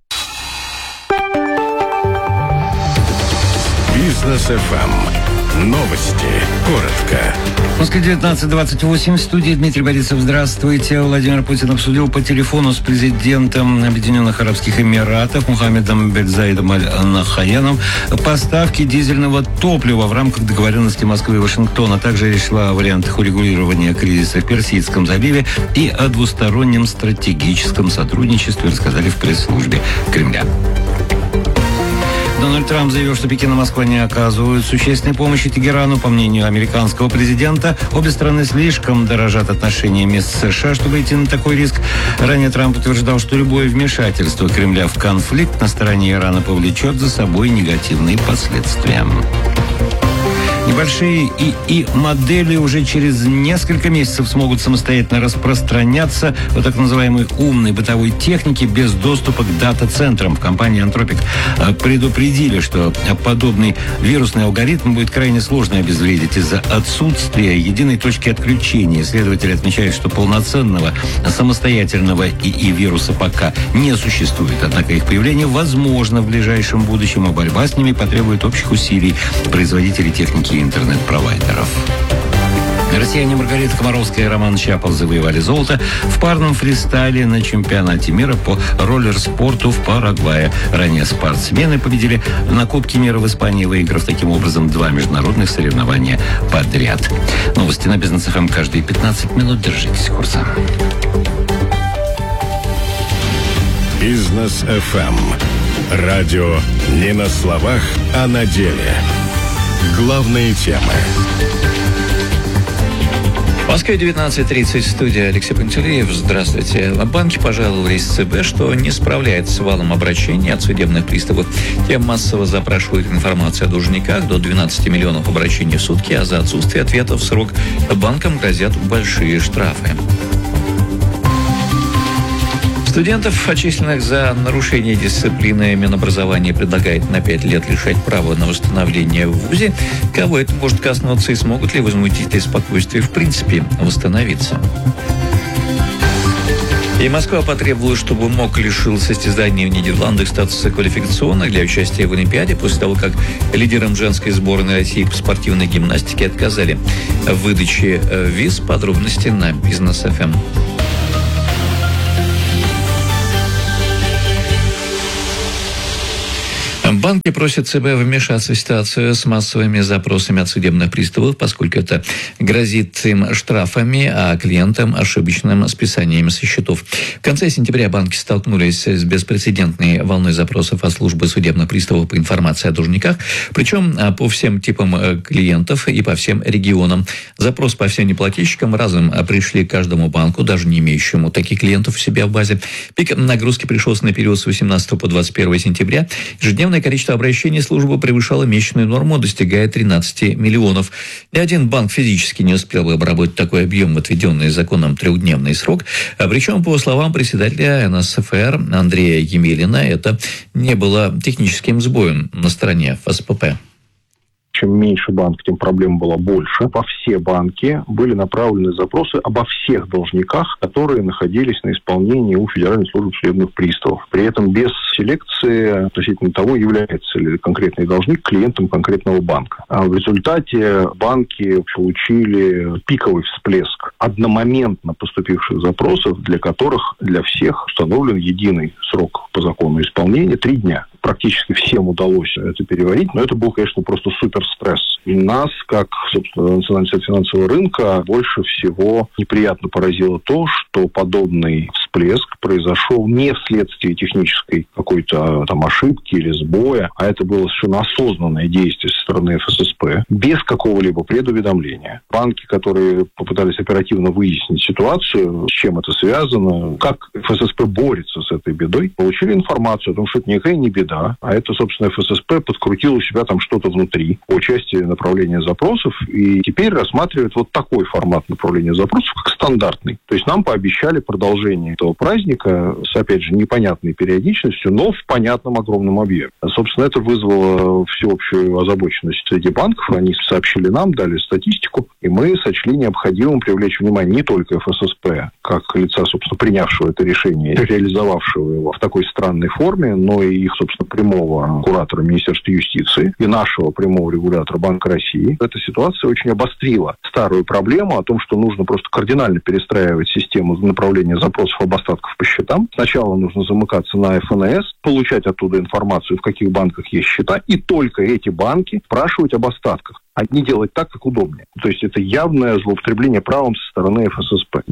Бизнес ФМ. Новости. Коротко. В Москве 19:28. В студии Дмитрий Борисов. Здравствуйте. Владимир Путин обсудил по телефону с президентом Объединенных Арабских Эмиратов Мухаммедом бен Заидом аль-Нахаяном поставки дизельного топлива в рамках договоренности Москвы и Вашингтона. Также речь шла о вариантах урегулирования кризиса в Персидском заливе и о двустороннем стратегическом сотрудничестве, рассказали в пресс-службе Кремля. Дональд Трамп заявил, что Пекин и Москва не оказывают существенной помощи Тегерану. По мнению американского президента, обе страны слишком дорожат отношениями с США, чтобы идти на такой риск. Ранее Трамп утверждал, что любое вмешательство Кремля в конфликт на стороне Ирана повлечет за собой негативные последствия. Небольшие ИИ-модели уже через несколько месяцев смогут самостоятельно распространяться в так называемой умной бытовой технике без доступа к дата-центрам. В компании Anthropic предупредили, что подобный вирусный алгоритм будет крайне сложно обезвредить из-за отсутствия единой точки отключения. Исследователи отмечают, что полноценного самостоятельного ИИ-вируса пока не существует. Однако их появление возможно в ближайшем будущем, а борьба с ними потребует общих усилий производителей техники и интернет-провайдеров. Россияне Маргарита Комаровская и Роман Чапов завоевали золото в парном фристайле на чемпионате мира по роллер-спорту в Парагвае. Ранее спортсмены победили на Кубке мира в Испании, выиграв таким образом 2 международных соревнования подряд. Новости на Бизнес ФМ каждые 15 минут. Держитесь курса. Бизнес ФМ. Радио не на словах, а на деле. Главные темы. В Москве 19:30, студия Алексей Пантелеев. Здравствуйте. Банки пожаловались ЦБ, что не справляется с валом обращений от судебных приставов. Те массово запрашивают информацию о должниках, до 12 миллионов обращений в сутки, а за отсутствие ответов в срок банкам грозят большие штрафы. Студентов, отчисленных за нарушение дисциплины, Минобразования предлагает на 5 лет лишать права на восстановление в ВУЗе. Кого это может коснуться и смогут ли возмутители спокойствия в принципе восстановиться? И Москва потребовала, чтобы МОК лишил состязаний в Нидерландах статуса квалификационных для участия в Олимпиаде после того, как лидерам женской сборной России по спортивной гимнастике отказали в выдаче виз. Подробности на Бизнес ФМ. Банки просят ЦБ вмешаться в ситуацию с массовыми запросами от судебных приставов, поскольку это грозит им штрафами, а клиентам ошибочным списанием со счетов. В конце сентября банки столкнулись с беспрецедентной волной запросов от службы судебных приставов по информации о должниках, причем по всем типам клиентов и по всем регионам. Запрос по всем неплательщикам разом пришли к каждому банку, даже не имеющему таких клиентов у себя в базе. Пик нагрузки пришелся на период с 18 по 21 сентября. Ежедневное количество обращений службы превышало месячную норму, достигая 13 миллионов. Ни один банк физически не успел бы обработать такой объем в отведенный законом 3-дневный срок. Причем, по словам председателя НСФР Андрея Емелина, это не было техническим сбоем на стороне ФСПП. Чем меньше банк, тем проблем было больше. Во все банки были направлены запросы обо всех должниках, которые находились на исполнении у Федеральной службы судебных приставов. При этом без селекции относительно того, является ли конкретный должник клиентом конкретного банка. А в результате банки получили пиковый всплеск одномоментно поступивших запросов, для которых для всех установлен единый срок по закону исполнения 3 дня. Практически всем удалось это переварить, но это был, конечно, просто суперстресс. И нас, как, собственно, Национальный совет финансового рынка, больше всего неприятно поразило то, что подобный всплеск произошел не вследствие технической какой-то там ошибки или сбоя, а это было совершенно осознанное действие со стороны ФССП, без какого-либо предуведомления. Банки, которые попытались оперативно выяснить ситуацию, с чем это связано, как ФССП борется с этой бедой, получили информацию о том, что это никакая не беда, а это, собственно, ФССП подкрутил у себя там что-то внутри по части направления запросов, и теперь рассматривает вот такой формат направления запросов, как стандартный. То есть нам пообещали продолжение этого праздника с, опять же, непонятной периодичностью, но в понятном огромном объеме. Собственно, это вызвало всеобщую озабоченность среди банков. Они сообщили нам, дали статистику, и мы сочли необходимым привлечь внимание не только ФССП, как лица, собственно, принявшего это решение, реализовавшего его в такой странной форме, но и их, собственно, прямого куратора Министерства юстиции и нашего прямого регулятора Банка России. Эта ситуация очень обострила старую проблему о том, что нужно просто кардинально перестраивать систему направления запросов об остатках по счетам. Сначала нужно замыкаться на ФНС, получать оттуда информацию, в каких банках есть счета, и только эти банки спрашивать об остатках, а не делать так, как удобнее. То есть это явное злоупотребление правом со стороны ФССП.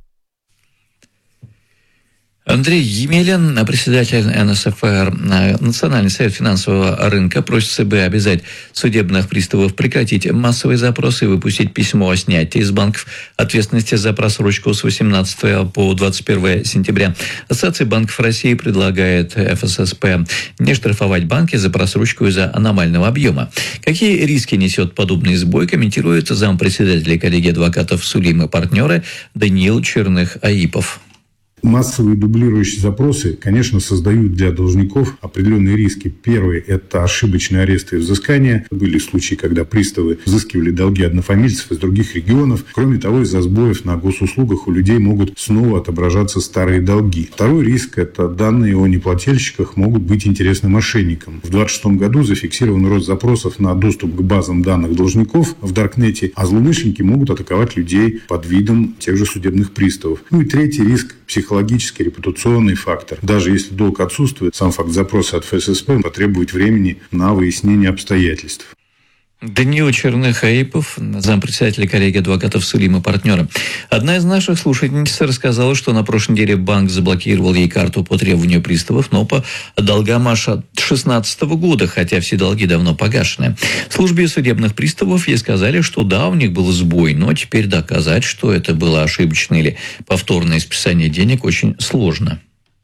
Андрей Емелин, председатель НСФР, Национальный совет финансового рынка, просит ЦБ обязать судебных приставов прекратить массовые запросы и выпустить письмо о снятии из банков ответственности за просрочку с 18 по 21 сентября. Ассоциация банков России предлагает ФССП не штрафовать банки за просрочку из-за аномального объема. Какие риски несет подобный сбой, комментирует зампредседателя коллегии адвокатов Сулим и партнеры Даниил Черных-Аипов. Массовые дублирующие запросы, конечно, создают для должников определенные риски. Первый – это ошибочные аресты и взыскания. Были случаи, когда приставы взыскивали долги однофамильцев из других регионов. Кроме того, из-за сбоев на госуслугах у людей могут снова отображаться старые долги. Второй риск – это данные о неплательщиках могут быть интересны мошенникам. В 2026 году зафиксирован рост запросов на доступ к базам данных должников в Даркнете, а злоумышленники могут атаковать людей под видом тех же судебных приставов. Ну и третий риск – психологический, репутационный фактор. Даже если долг отсутствует, сам факт запроса от ФССП потребует времени на выяснение обстоятельств. Даниил Черных-Аипов, зампредседателя коллегии адвокатов Сулим и партнера. Одна из наших слушательниц рассказала, что на прошлой неделе банк заблокировал ей карту по требованию приставов, но по долгам аж от 2016 года, хотя все долги давно погашены. В службе судебных приставов ей сказали, что да, у них был сбой, но теперь доказать, что это было ошибочное или повторное списание денег, очень сложно.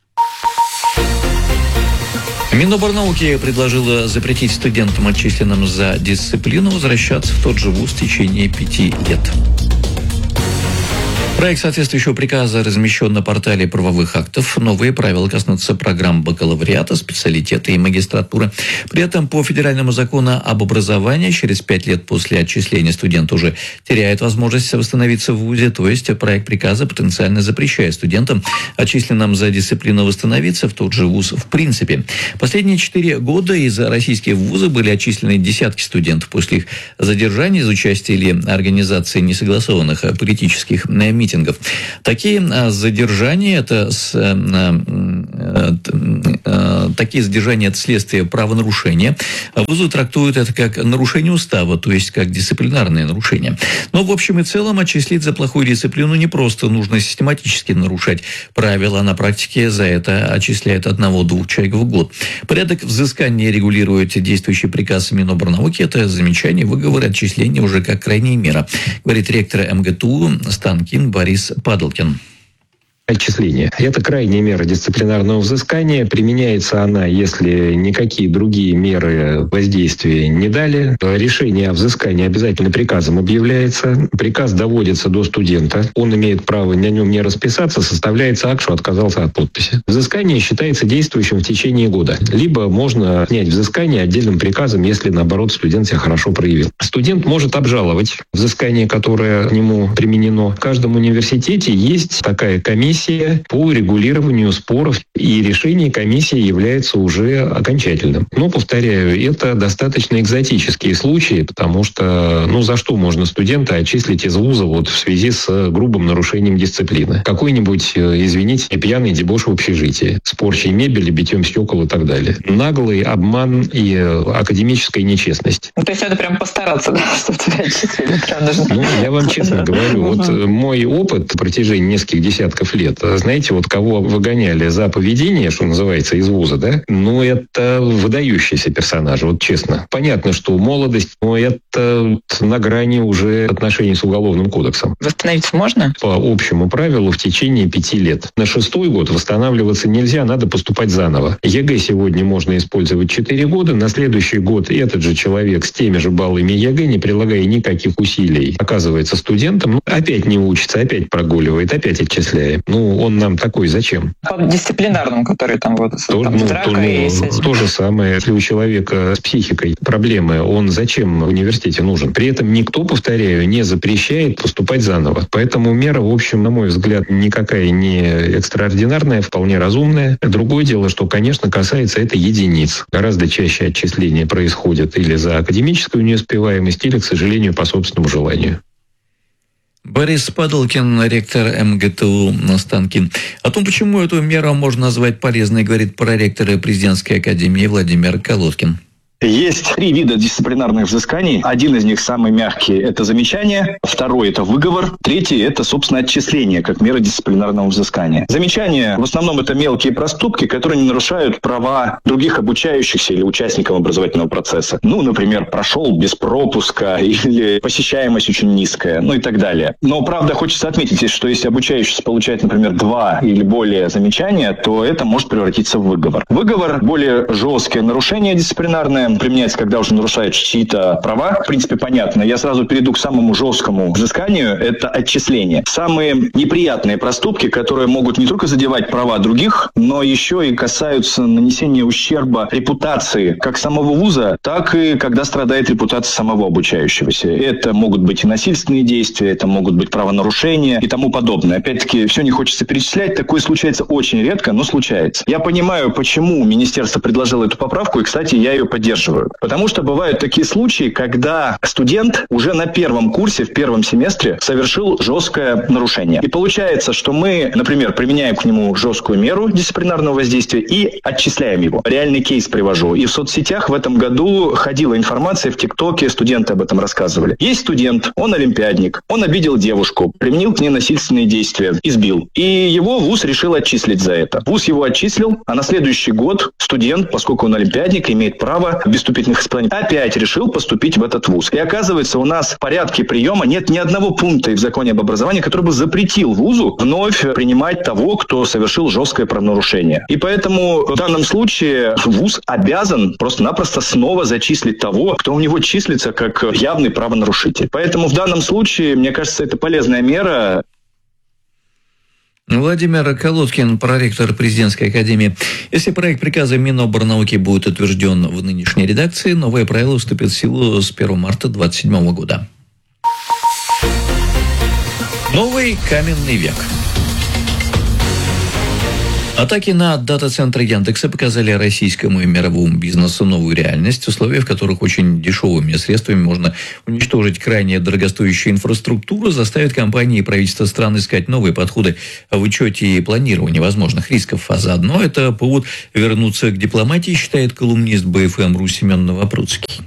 Миноборнауки предложила запретить студентам, отчисленным за дисциплину, возвращаться в тот же вуз в течение 5 лет. Проект соответствующего приказа размещен на портале правовых актов. Новые правила коснутся программ бакалавриата, специалитета и магистратуры. При этом по федеральному закону об образовании через 5 лет после отчисления студент уже теряет возможность восстановиться в вузе. То есть проект приказа потенциально запрещает студентам, отчисленным за дисциплину, восстановиться в тот же вуз в принципе. Последние 4 года из российских вузов были отчислены десятки студентов после их задержания из участия или организации несогласованных политических митингов. Такие задержания это следствие правонарушения. Вузы трактуют это как нарушение устава, то есть как дисциплинарное нарушение. Но в общем и целом отчислить за плохую дисциплину не просто. Нужно систематически нарушать правила. На практике за это отчисляют 1-2 человек в год. Порядок взыскания регулирует действующий приказ Миноборнауки. Это замечание, выговор, отчисления уже как крайняя мера, говорит ректор МГТУ Станкин Борис Падалкин. Отчисление. Это крайняя мера дисциплинарного взыскания. Применяется она, если никакие другие меры воздействия не дали. Решение о взыскании обязательно приказом объявляется. Приказ доводится до студента. Он имеет право на нем не расписаться. Составляется акт, что отказался от подписи. Взыскание считается действующим в течение года. Либо можно снять взыскание отдельным приказом, если, наоборот, студент себя хорошо проявил. Студент может обжаловать взыскание, которое к нему применено. В каждом университете есть такая комиссия по регулированию споров, и решение комиссии является уже окончательным. Но, повторяю, это достаточно экзотические случаи, потому что, за что можно студента отчислить из вуза в связи с грубым нарушением дисциплины? Какой-нибудь, извините, пьяный дебош в общежитии, с порчей мебели, битьем стекол и так далее. Наглый обман и академическая нечестность. То есть надо прям постараться, да, чтобы тебя отчислили. Я вам честно говорю, мой опыт в протяжении нескольких десятков лет, знаете, кого выгоняли за поведение, что называется, из вуза, да? Это выдающийся персонаж, честно. Понятно, что молодость, но это на грани уже отношений с Уголовным кодексом. Восстановиться можно? По общему правилу в течение 5 лет. На 6-й год восстанавливаться нельзя, надо поступать заново. ЕГЭ сегодня можно использовать 4 года, на следующий год этот же человек с теми же баллами ЕГЭ, не прилагая никаких усилий, оказывается студентом, опять не учится, опять прогуливает, опять отчисляем. Он нам такой зачем? По дисциплинарному, который там то же самое, если у человека с психикой проблемы, он зачем в университете нужен? При этом никто, повторяю, не запрещает поступать заново. Поэтому мера, в общем, на мой взгляд, никакая не экстраординарная, вполне разумная. Другое дело, что, конечно, касается это единиц. Гораздо чаще отчисления происходят или за академическую неуспеваемость, или, к сожалению, по собственному желанию. Борис Падалкин, ректор МГТУ Станкин. О том, почему эту меру можно назвать полезной, говорит проректор президентской академии Владимир Колодкин. Есть 3 вида дисциплинарных взысканий. Один из них самый мягкий – это замечание. Второй – это выговор. Третий – это, собственно, отчисление, как мера дисциплинарного взыскания. Замечания – в основном это мелкие проступки, которые не нарушают права других обучающихся или участников образовательного процесса. Например, прошел без пропуска или посещаемость очень низкая, и так далее. Но, правда, хочется отметить, что если обучающийся получает, например, 2 или более замечания, то это может превратиться в выговор. Выговор – более жесткое нарушение дисциплинарное, применяется, когда уже нарушают чьи-то права. В принципе, понятно. Я сразу перейду к самому жесткому взысканию. Это отчисление. Самые неприятные проступки, которые могут не только задевать права других, но еще и касаются нанесения ущерба репутации как самого вуза, так и когда страдает репутация самого обучающегося. Это могут быть и насильственные действия, это могут быть правонарушения и тому подобное. Опять-таки, все не хочется перечислять. Такое случается очень редко, но случается. Я понимаю, почему министерство предложило эту поправку, и, кстати, я ее поддерживаю. поддерживаю. Потому что бывают такие случаи, когда студент уже на первом курсе, в первом семестре совершил жесткое нарушение. И получается, что мы, например, применяем к нему жесткую меру дисциплинарного воздействия и отчисляем его. Реальный кейс привожу. И в соцсетях в этом году ходила информация, в ТикТоке студенты об этом рассказывали. Есть студент, он олимпиадник, он обидел девушку, применил к ней насильственные действия, избил. И его вуз решил отчислить за это. Вуз его отчислил, а на следующий год студент, поскольку он олимпиадник, имеет право без вступительных испытаний, опять решил поступить в этот вуз. И оказывается, у нас в порядке приема нет ни одного пункта в законе об образовании, который бы запретил вузу вновь принимать того, кто совершил жесткое правонарушение. И поэтому в данном случае вуз обязан просто-напросто снова зачислить того, кто у него числится как явный правонарушитель. Поэтому в данном случае, мне кажется, это полезная мера. Владимир Колодкин, проректор президентской академии. Если проект приказа Миноборнауки будет утвержден в нынешней редакции, новые правила вступят в силу с 1 марта 2027 года. Новый каменный век. Атаки на дата-центры Яндекса показали российскому и мировому бизнесу новую реальность, условия, в которых очень дешевыми средствами можно уничтожить крайне дорогостоящую инфраструктуру, заставят компании и правительства стран искать новые подходы в учете и планировании возможных рисков. А заодно это повод вернуться к дипломатии, считает колумнист БФМ.ру Семен Новопрудский.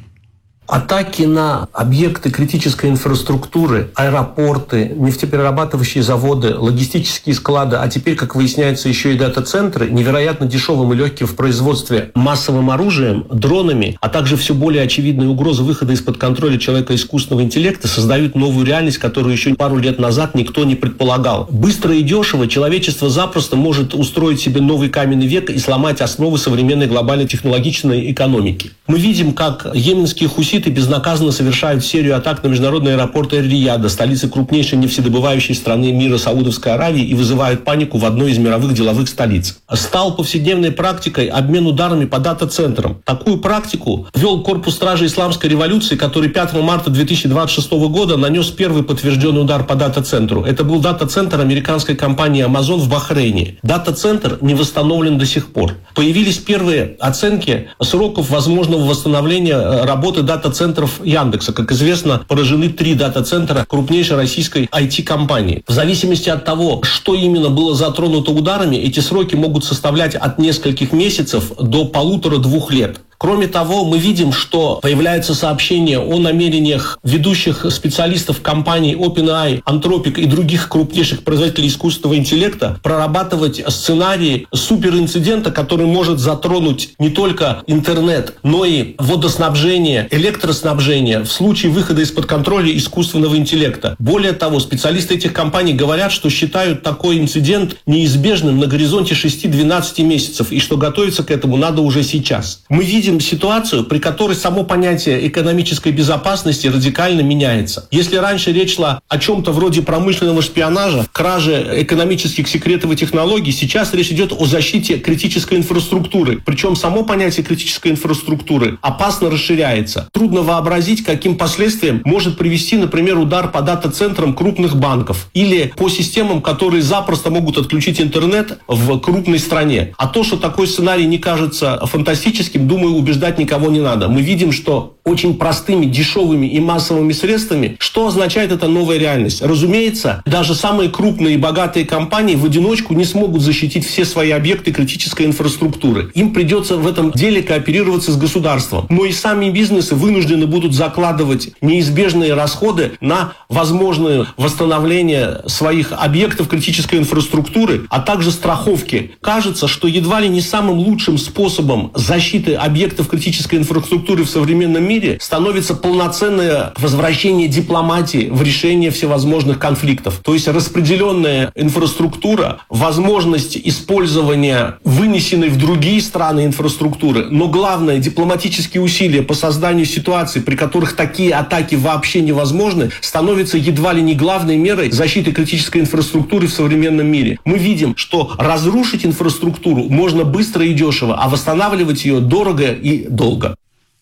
Атаки на объекты критической инфраструктуры, аэропорты, нефтеперерабатывающие заводы, логистические склады, а теперь, как выясняется, еще и дата-центры, невероятно дешевым и легким в производстве массовым оружием, дронами, а также все более очевидные угрозы выхода из-под контроля человека искусственного интеллекта создают новую реальность, которую еще пару лет назад никто не предполагал. Быстро и дешево человечество запросто может устроить себе новый каменный век и сломать основы современной глобальной технологичной экономики. Мы видим, как йеменские хуситы безнаказанно совершают серию атак на международные аэропорты Эр-Рияда, столицы крупнейшей нефтедобывающей страны мира Саудовской Аравии, и вызывают панику в одной из мировых деловых столиц. Стал повседневной практикой обмен ударами по дата-центрам. Такую практику ввел Корпус стражи Исламской революции, который 5 марта 2026 года нанес первый подтвержденный удар по дата-центру. Это был дата-центр американской компании Amazon в Бахрейне. Дата-центр не восстановлен до сих пор. Появились первые оценки сроков возможного восстановления работы дата-центров Яндекса. Как известно, поражены 3 дата-центра крупнейшей российской IT-компании. В зависимости от того, что именно было затронуто ударами, эти сроки могут составлять от нескольких месяцев до 1,5-2 лет. Кроме того, мы видим, что появляются сообщения о намерениях ведущих специалистов компаний OpenAI, Anthropic и других крупнейших производителей искусственного интеллекта прорабатывать сценарии суперинцидента, который может затронуть не только интернет, но и водоснабжение, электроснабжение в случае выхода из-под контроля искусственного интеллекта. Более того, специалисты этих компаний говорят, что считают такой инцидент неизбежным на горизонте 6-12 месяцев и что готовиться к этому надо уже сейчас. Мы видим ситуацию, при которой само понятие экономической безопасности радикально меняется. Если раньше речь шла о чем-то вроде промышленного шпионажа, краже экономических секретов и технологий, сейчас речь идет о защите критической инфраструктуры. Причем само понятие критической инфраструктуры опасно расширяется. Трудно вообразить, каким последствиям может привести, например, удар по дата-центрам крупных банков или по системам, которые запросто могут отключить интернет в крупной стране. А то, что такой сценарий не кажется фантастическим, думаю, убеждать никого не надо. Мы видим, что очень простыми, дешевыми и массовыми средствами, что означает эта новая реальность? Разумеется, даже самые крупные и богатые компании в одиночку не смогут защитить все свои объекты критической инфраструктуры. Им придется в этом деле кооперироваться с государством. Но и сами бизнесы вынуждены будут закладывать неизбежные расходы на возможное восстановление своих объектов критической инфраструктуры, а также страховки. Кажется, что едва ли не самым лучшим способом защиты объектов критической инфраструктуры в современном мире становится полноценное возвращение дипломатии в решение всевозможных конфликтов. То есть распределенная инфраструктура, возможность использования вынесенной в другие страны инфраструктуры, но главное, дипломатические усилия по созданию ситуаций, при которых такие атаки вообще невозможны, становятся едва ли не главной мерой защиты критической инфраструктуры в современном мире. Мы видим, что разрушить инфраструктуру можно быстро и дешево, а восстанавливать ее дорого и долго.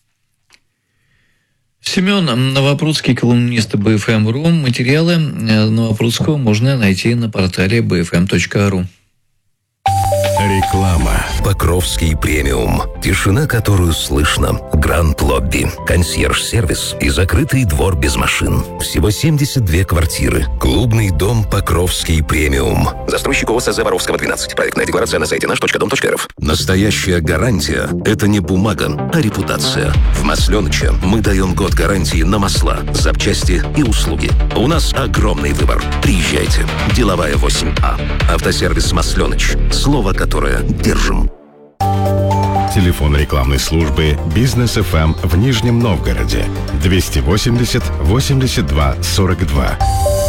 Семен Новопрудский, колумнист БФМ.ру. Материалы Новопрудского можно найти на портале bfm.ru. Реклама. Покровский премиум. Тишина, которую слышно. Гранд Лобби. Консьерж-сервис и закрытый двор без машин. Всего 72 квартиры. Клубный дом Покровский премиум. Застройщик ОСЗ Воровского 12. Проектная декларация на сайте наш.дом.рф. Настоящая гарантия – это не бумага, а репутация. В Масленыче мы даем год гарантии на масла, запчасти и услуги. У нас огромный выбор. Приезжайте. Деловая 8А. Автосервис Масленыч. Слово, которое держим. Телефон рекламной службы «Бизнес ФМ» в Нижнем Новгороде 280 82 42.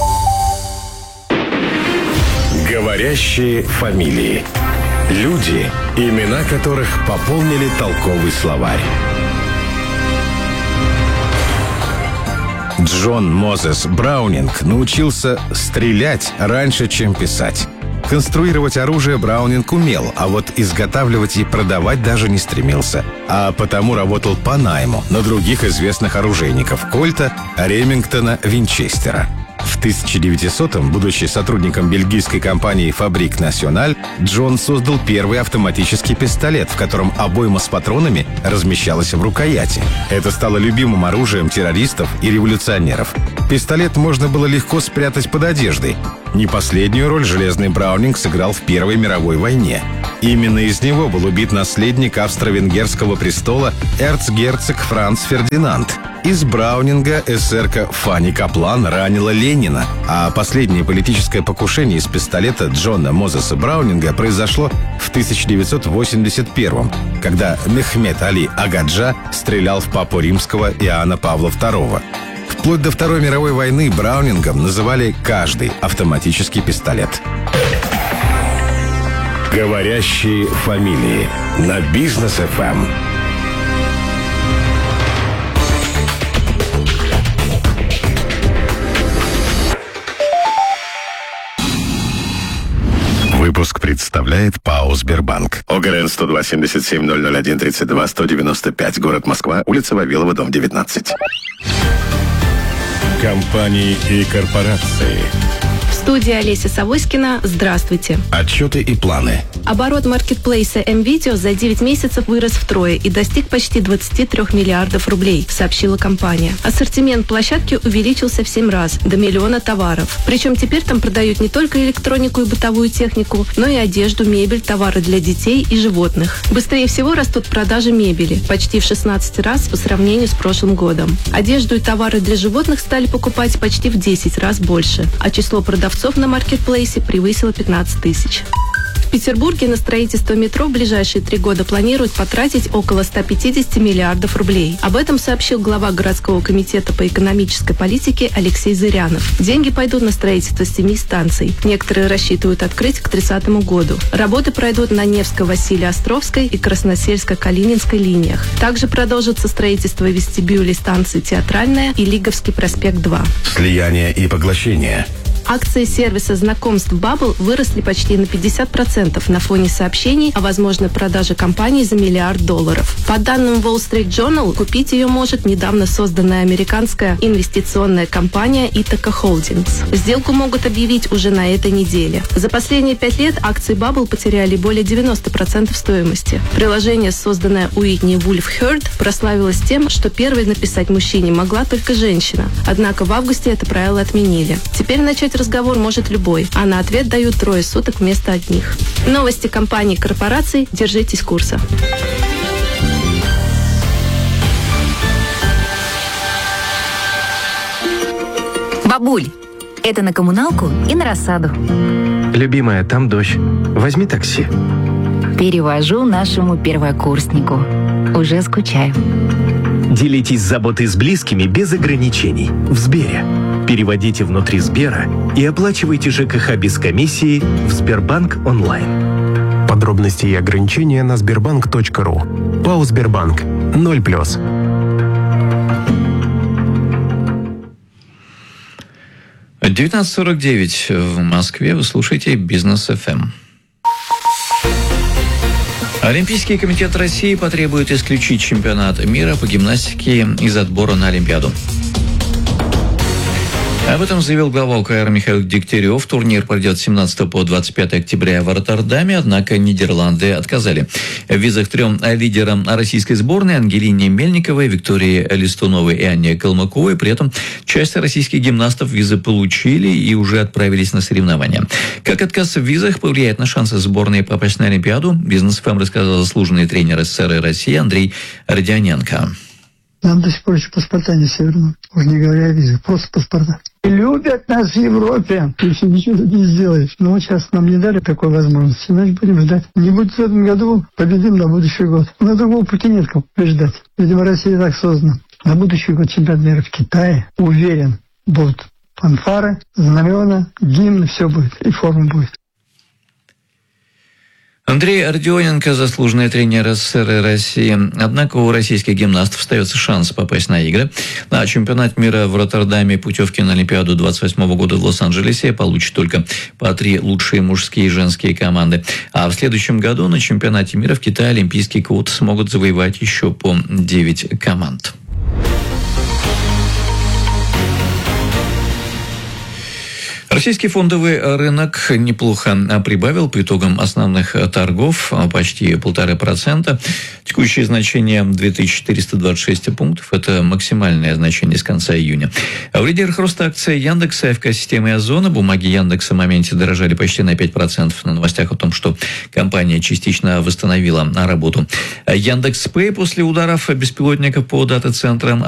Говорящие фамилии. Люди, имена которых пополнили толковый словарь. Джон Мозес Браунинг научился стрелять раньше, чем писать. Конструировать оружие Браунинг умел, а вот изготавливать и продавать даже не стремился. А потому работал по найму на других известных оружейников – Кольта, Ремингтона, Винчестера. В 1900-м, будучи сотрудником бельгийской компании «Фабрик Националь», Джон создал первый автоматический пистолет, в котором обойма с патронами размещалась в рукояти. Это стало любимым оружием террористов и революционеров. Пистолет можно было легко спрятать под одеждой. Не последнюю роль железный Браунинг сыграл в Первой мировой войне. Именно из него был убит наследник австро-венгерского престола эрцгерцог Франц Фердинанд. Из Браунинга эсерка Фанни Каплан ранила Ленина, а последнее политическое покушение из пистолета Джона Мозеса Браунинга произошло в 1981-м, когда Мехмед Али Агаджа стрелял в папу римского Иоанна Павла II. Вплоть до Второй мировой войны Браунингом называли каждый автоматический пистолет. Говорящие фамилии на Бизнес ФМ. Выпуск представляет ПАО «Сбербанк». ОГРН 102 77 001 32 195. Город Москва. Улица Вавилова, дом 19. Компании и корпорации. В студии Олеся Савоськина. Здравствуйте. Отчеты и планы. Оборот маркетплейса МВидео за 9 месяцев вырос втрое и достиг почти 23 миллиардов рублей, сообщила компания. Ассортимент площадки увеличился в 7 раз, до 1 миллиона товаров. Причем теперь там продают не только электронику и бытовую технику, но и одежду, мебель, товары для детей и животных. Быстрее всего растут продажи мебели, почти в 16 раз по сравнению с прошлым годом. Одежду и товары для животных стали покупать почти в 10 раз больше, а число продавцов на маркетплейсе превысило 15 тысяч. В Петербурге на строительство метро в ближайшие 3 года планируют потратить около 150 миллиардов рублей. Об этом сообщил глава городского комитета по экономической политике Алексей Зырянов. Деньги пойдут на строительство 7 станций. Некоторые рассчитывают открыть к 30 году. Работы пройдут на Невско-Василий-Островской и Красносельско-Калининской линиях. Также продолжится строительство вестибюлей станции Театральная и Лиговский проспект 2. Слияние и поглощение. Акции сервиса знакомств Bubble выросли почти на 50% на фоне сообщений о возможной продаже компании за $1 миллиард. По данным Wall Street Journal, купить ее может недавно созданная американская инвестиционная компания Ithaca Holdings. Сделку могут объявить уже на этой неделе. За последние 5 лет акции Bubble потеряли более 90% стоимости. Приложение, созданное Уитни Вульф Хёрд, прославилось тем, что первой написать мужчине могла только женщина. Однако в августе это правило отменили. Теперь начать разговор может любой, а на ответ дают 3 суток вместо одних. Новости компаний и корпораций. Держитесь курса. Бабуль, это на коммуналку и на рассаду. Любимая, там дождь. Возьми такси. Перевожу нашему первокурснику. Уже скучаю. Делитесь заботой с близкими без ограничений. В Сбере. Переводите внутри Сбера и оплачивайте ЖКХ без комиссии в Сбербанк онлайн. Подробности и ограничения на sberbank.ru. ПАО «Сбербанк». 0+. В 19:49 в Москве вы слушаете «Бизнес ФМ». Олимпийский комитет России потребует исключить чемпионат мира по гимнастике из отбора на Олимпиаду. Об этом заявил глава УКР Михаил Дегтярев. Турнир пройдет с 17 по 25 октября в Роттердаме, однако Нидерланды отказали в визах 3 лидерам российской сборной: Ангелине Мельниковой, Виктории Листуновой и Анне Калмыковой. При этом часть российских гимнастов визы получили и уже отправились на соревнования. Как отказ в визах повлияет на шансы сборной попасть на Олимпиаду, Бизнес-ФМ рассказал заслуженный тренер СССР и России Андрей Родионенко. Нам до сих пор еще паспорта не все равно. Уже не говоря о визах, просто паспорта. Любят нас в Европе. Ты еще ничего тут не сделаешь. Но вот сейчас нам не дали такой возможности. Значит, будем ждать. Не будет в этом году, победим на будущий год. На другого пути нет, как ждать. Видимо, Россия так создана. На будущий год чемпионат мира в Китае, уверен, будут фанфары, знамена, гимны, все будет. И форма будет. Андрей Родионенко, заслуженный тренер СССР и России. Однако у российских гимнастов остается шанс попасть на игры. На чемпионат мира в Роттердаме путевки на Олимпиаду 28 года в Лос-Анджелесе получат только по 3 лучшие мужские и женские команды. А в следующем году на чемпионате мира в Китае олимпийский квот смогут завоевать еще по 9 команд. Российский фондовый рынок неплохо прибавил по итогам основных торгов, почти 1,5%. Текущее значение 2426 пунктов. Это максимальное значение с конца июня. А в лидерах роста акций Яндекса, АФК-системы и Озона. Бумаги Яндекса в моменте дорожали почти на 5% на новостях о том, что компания частично восстановила работу. Яндекс.Пэй после ударов беспилотников по дата-центрам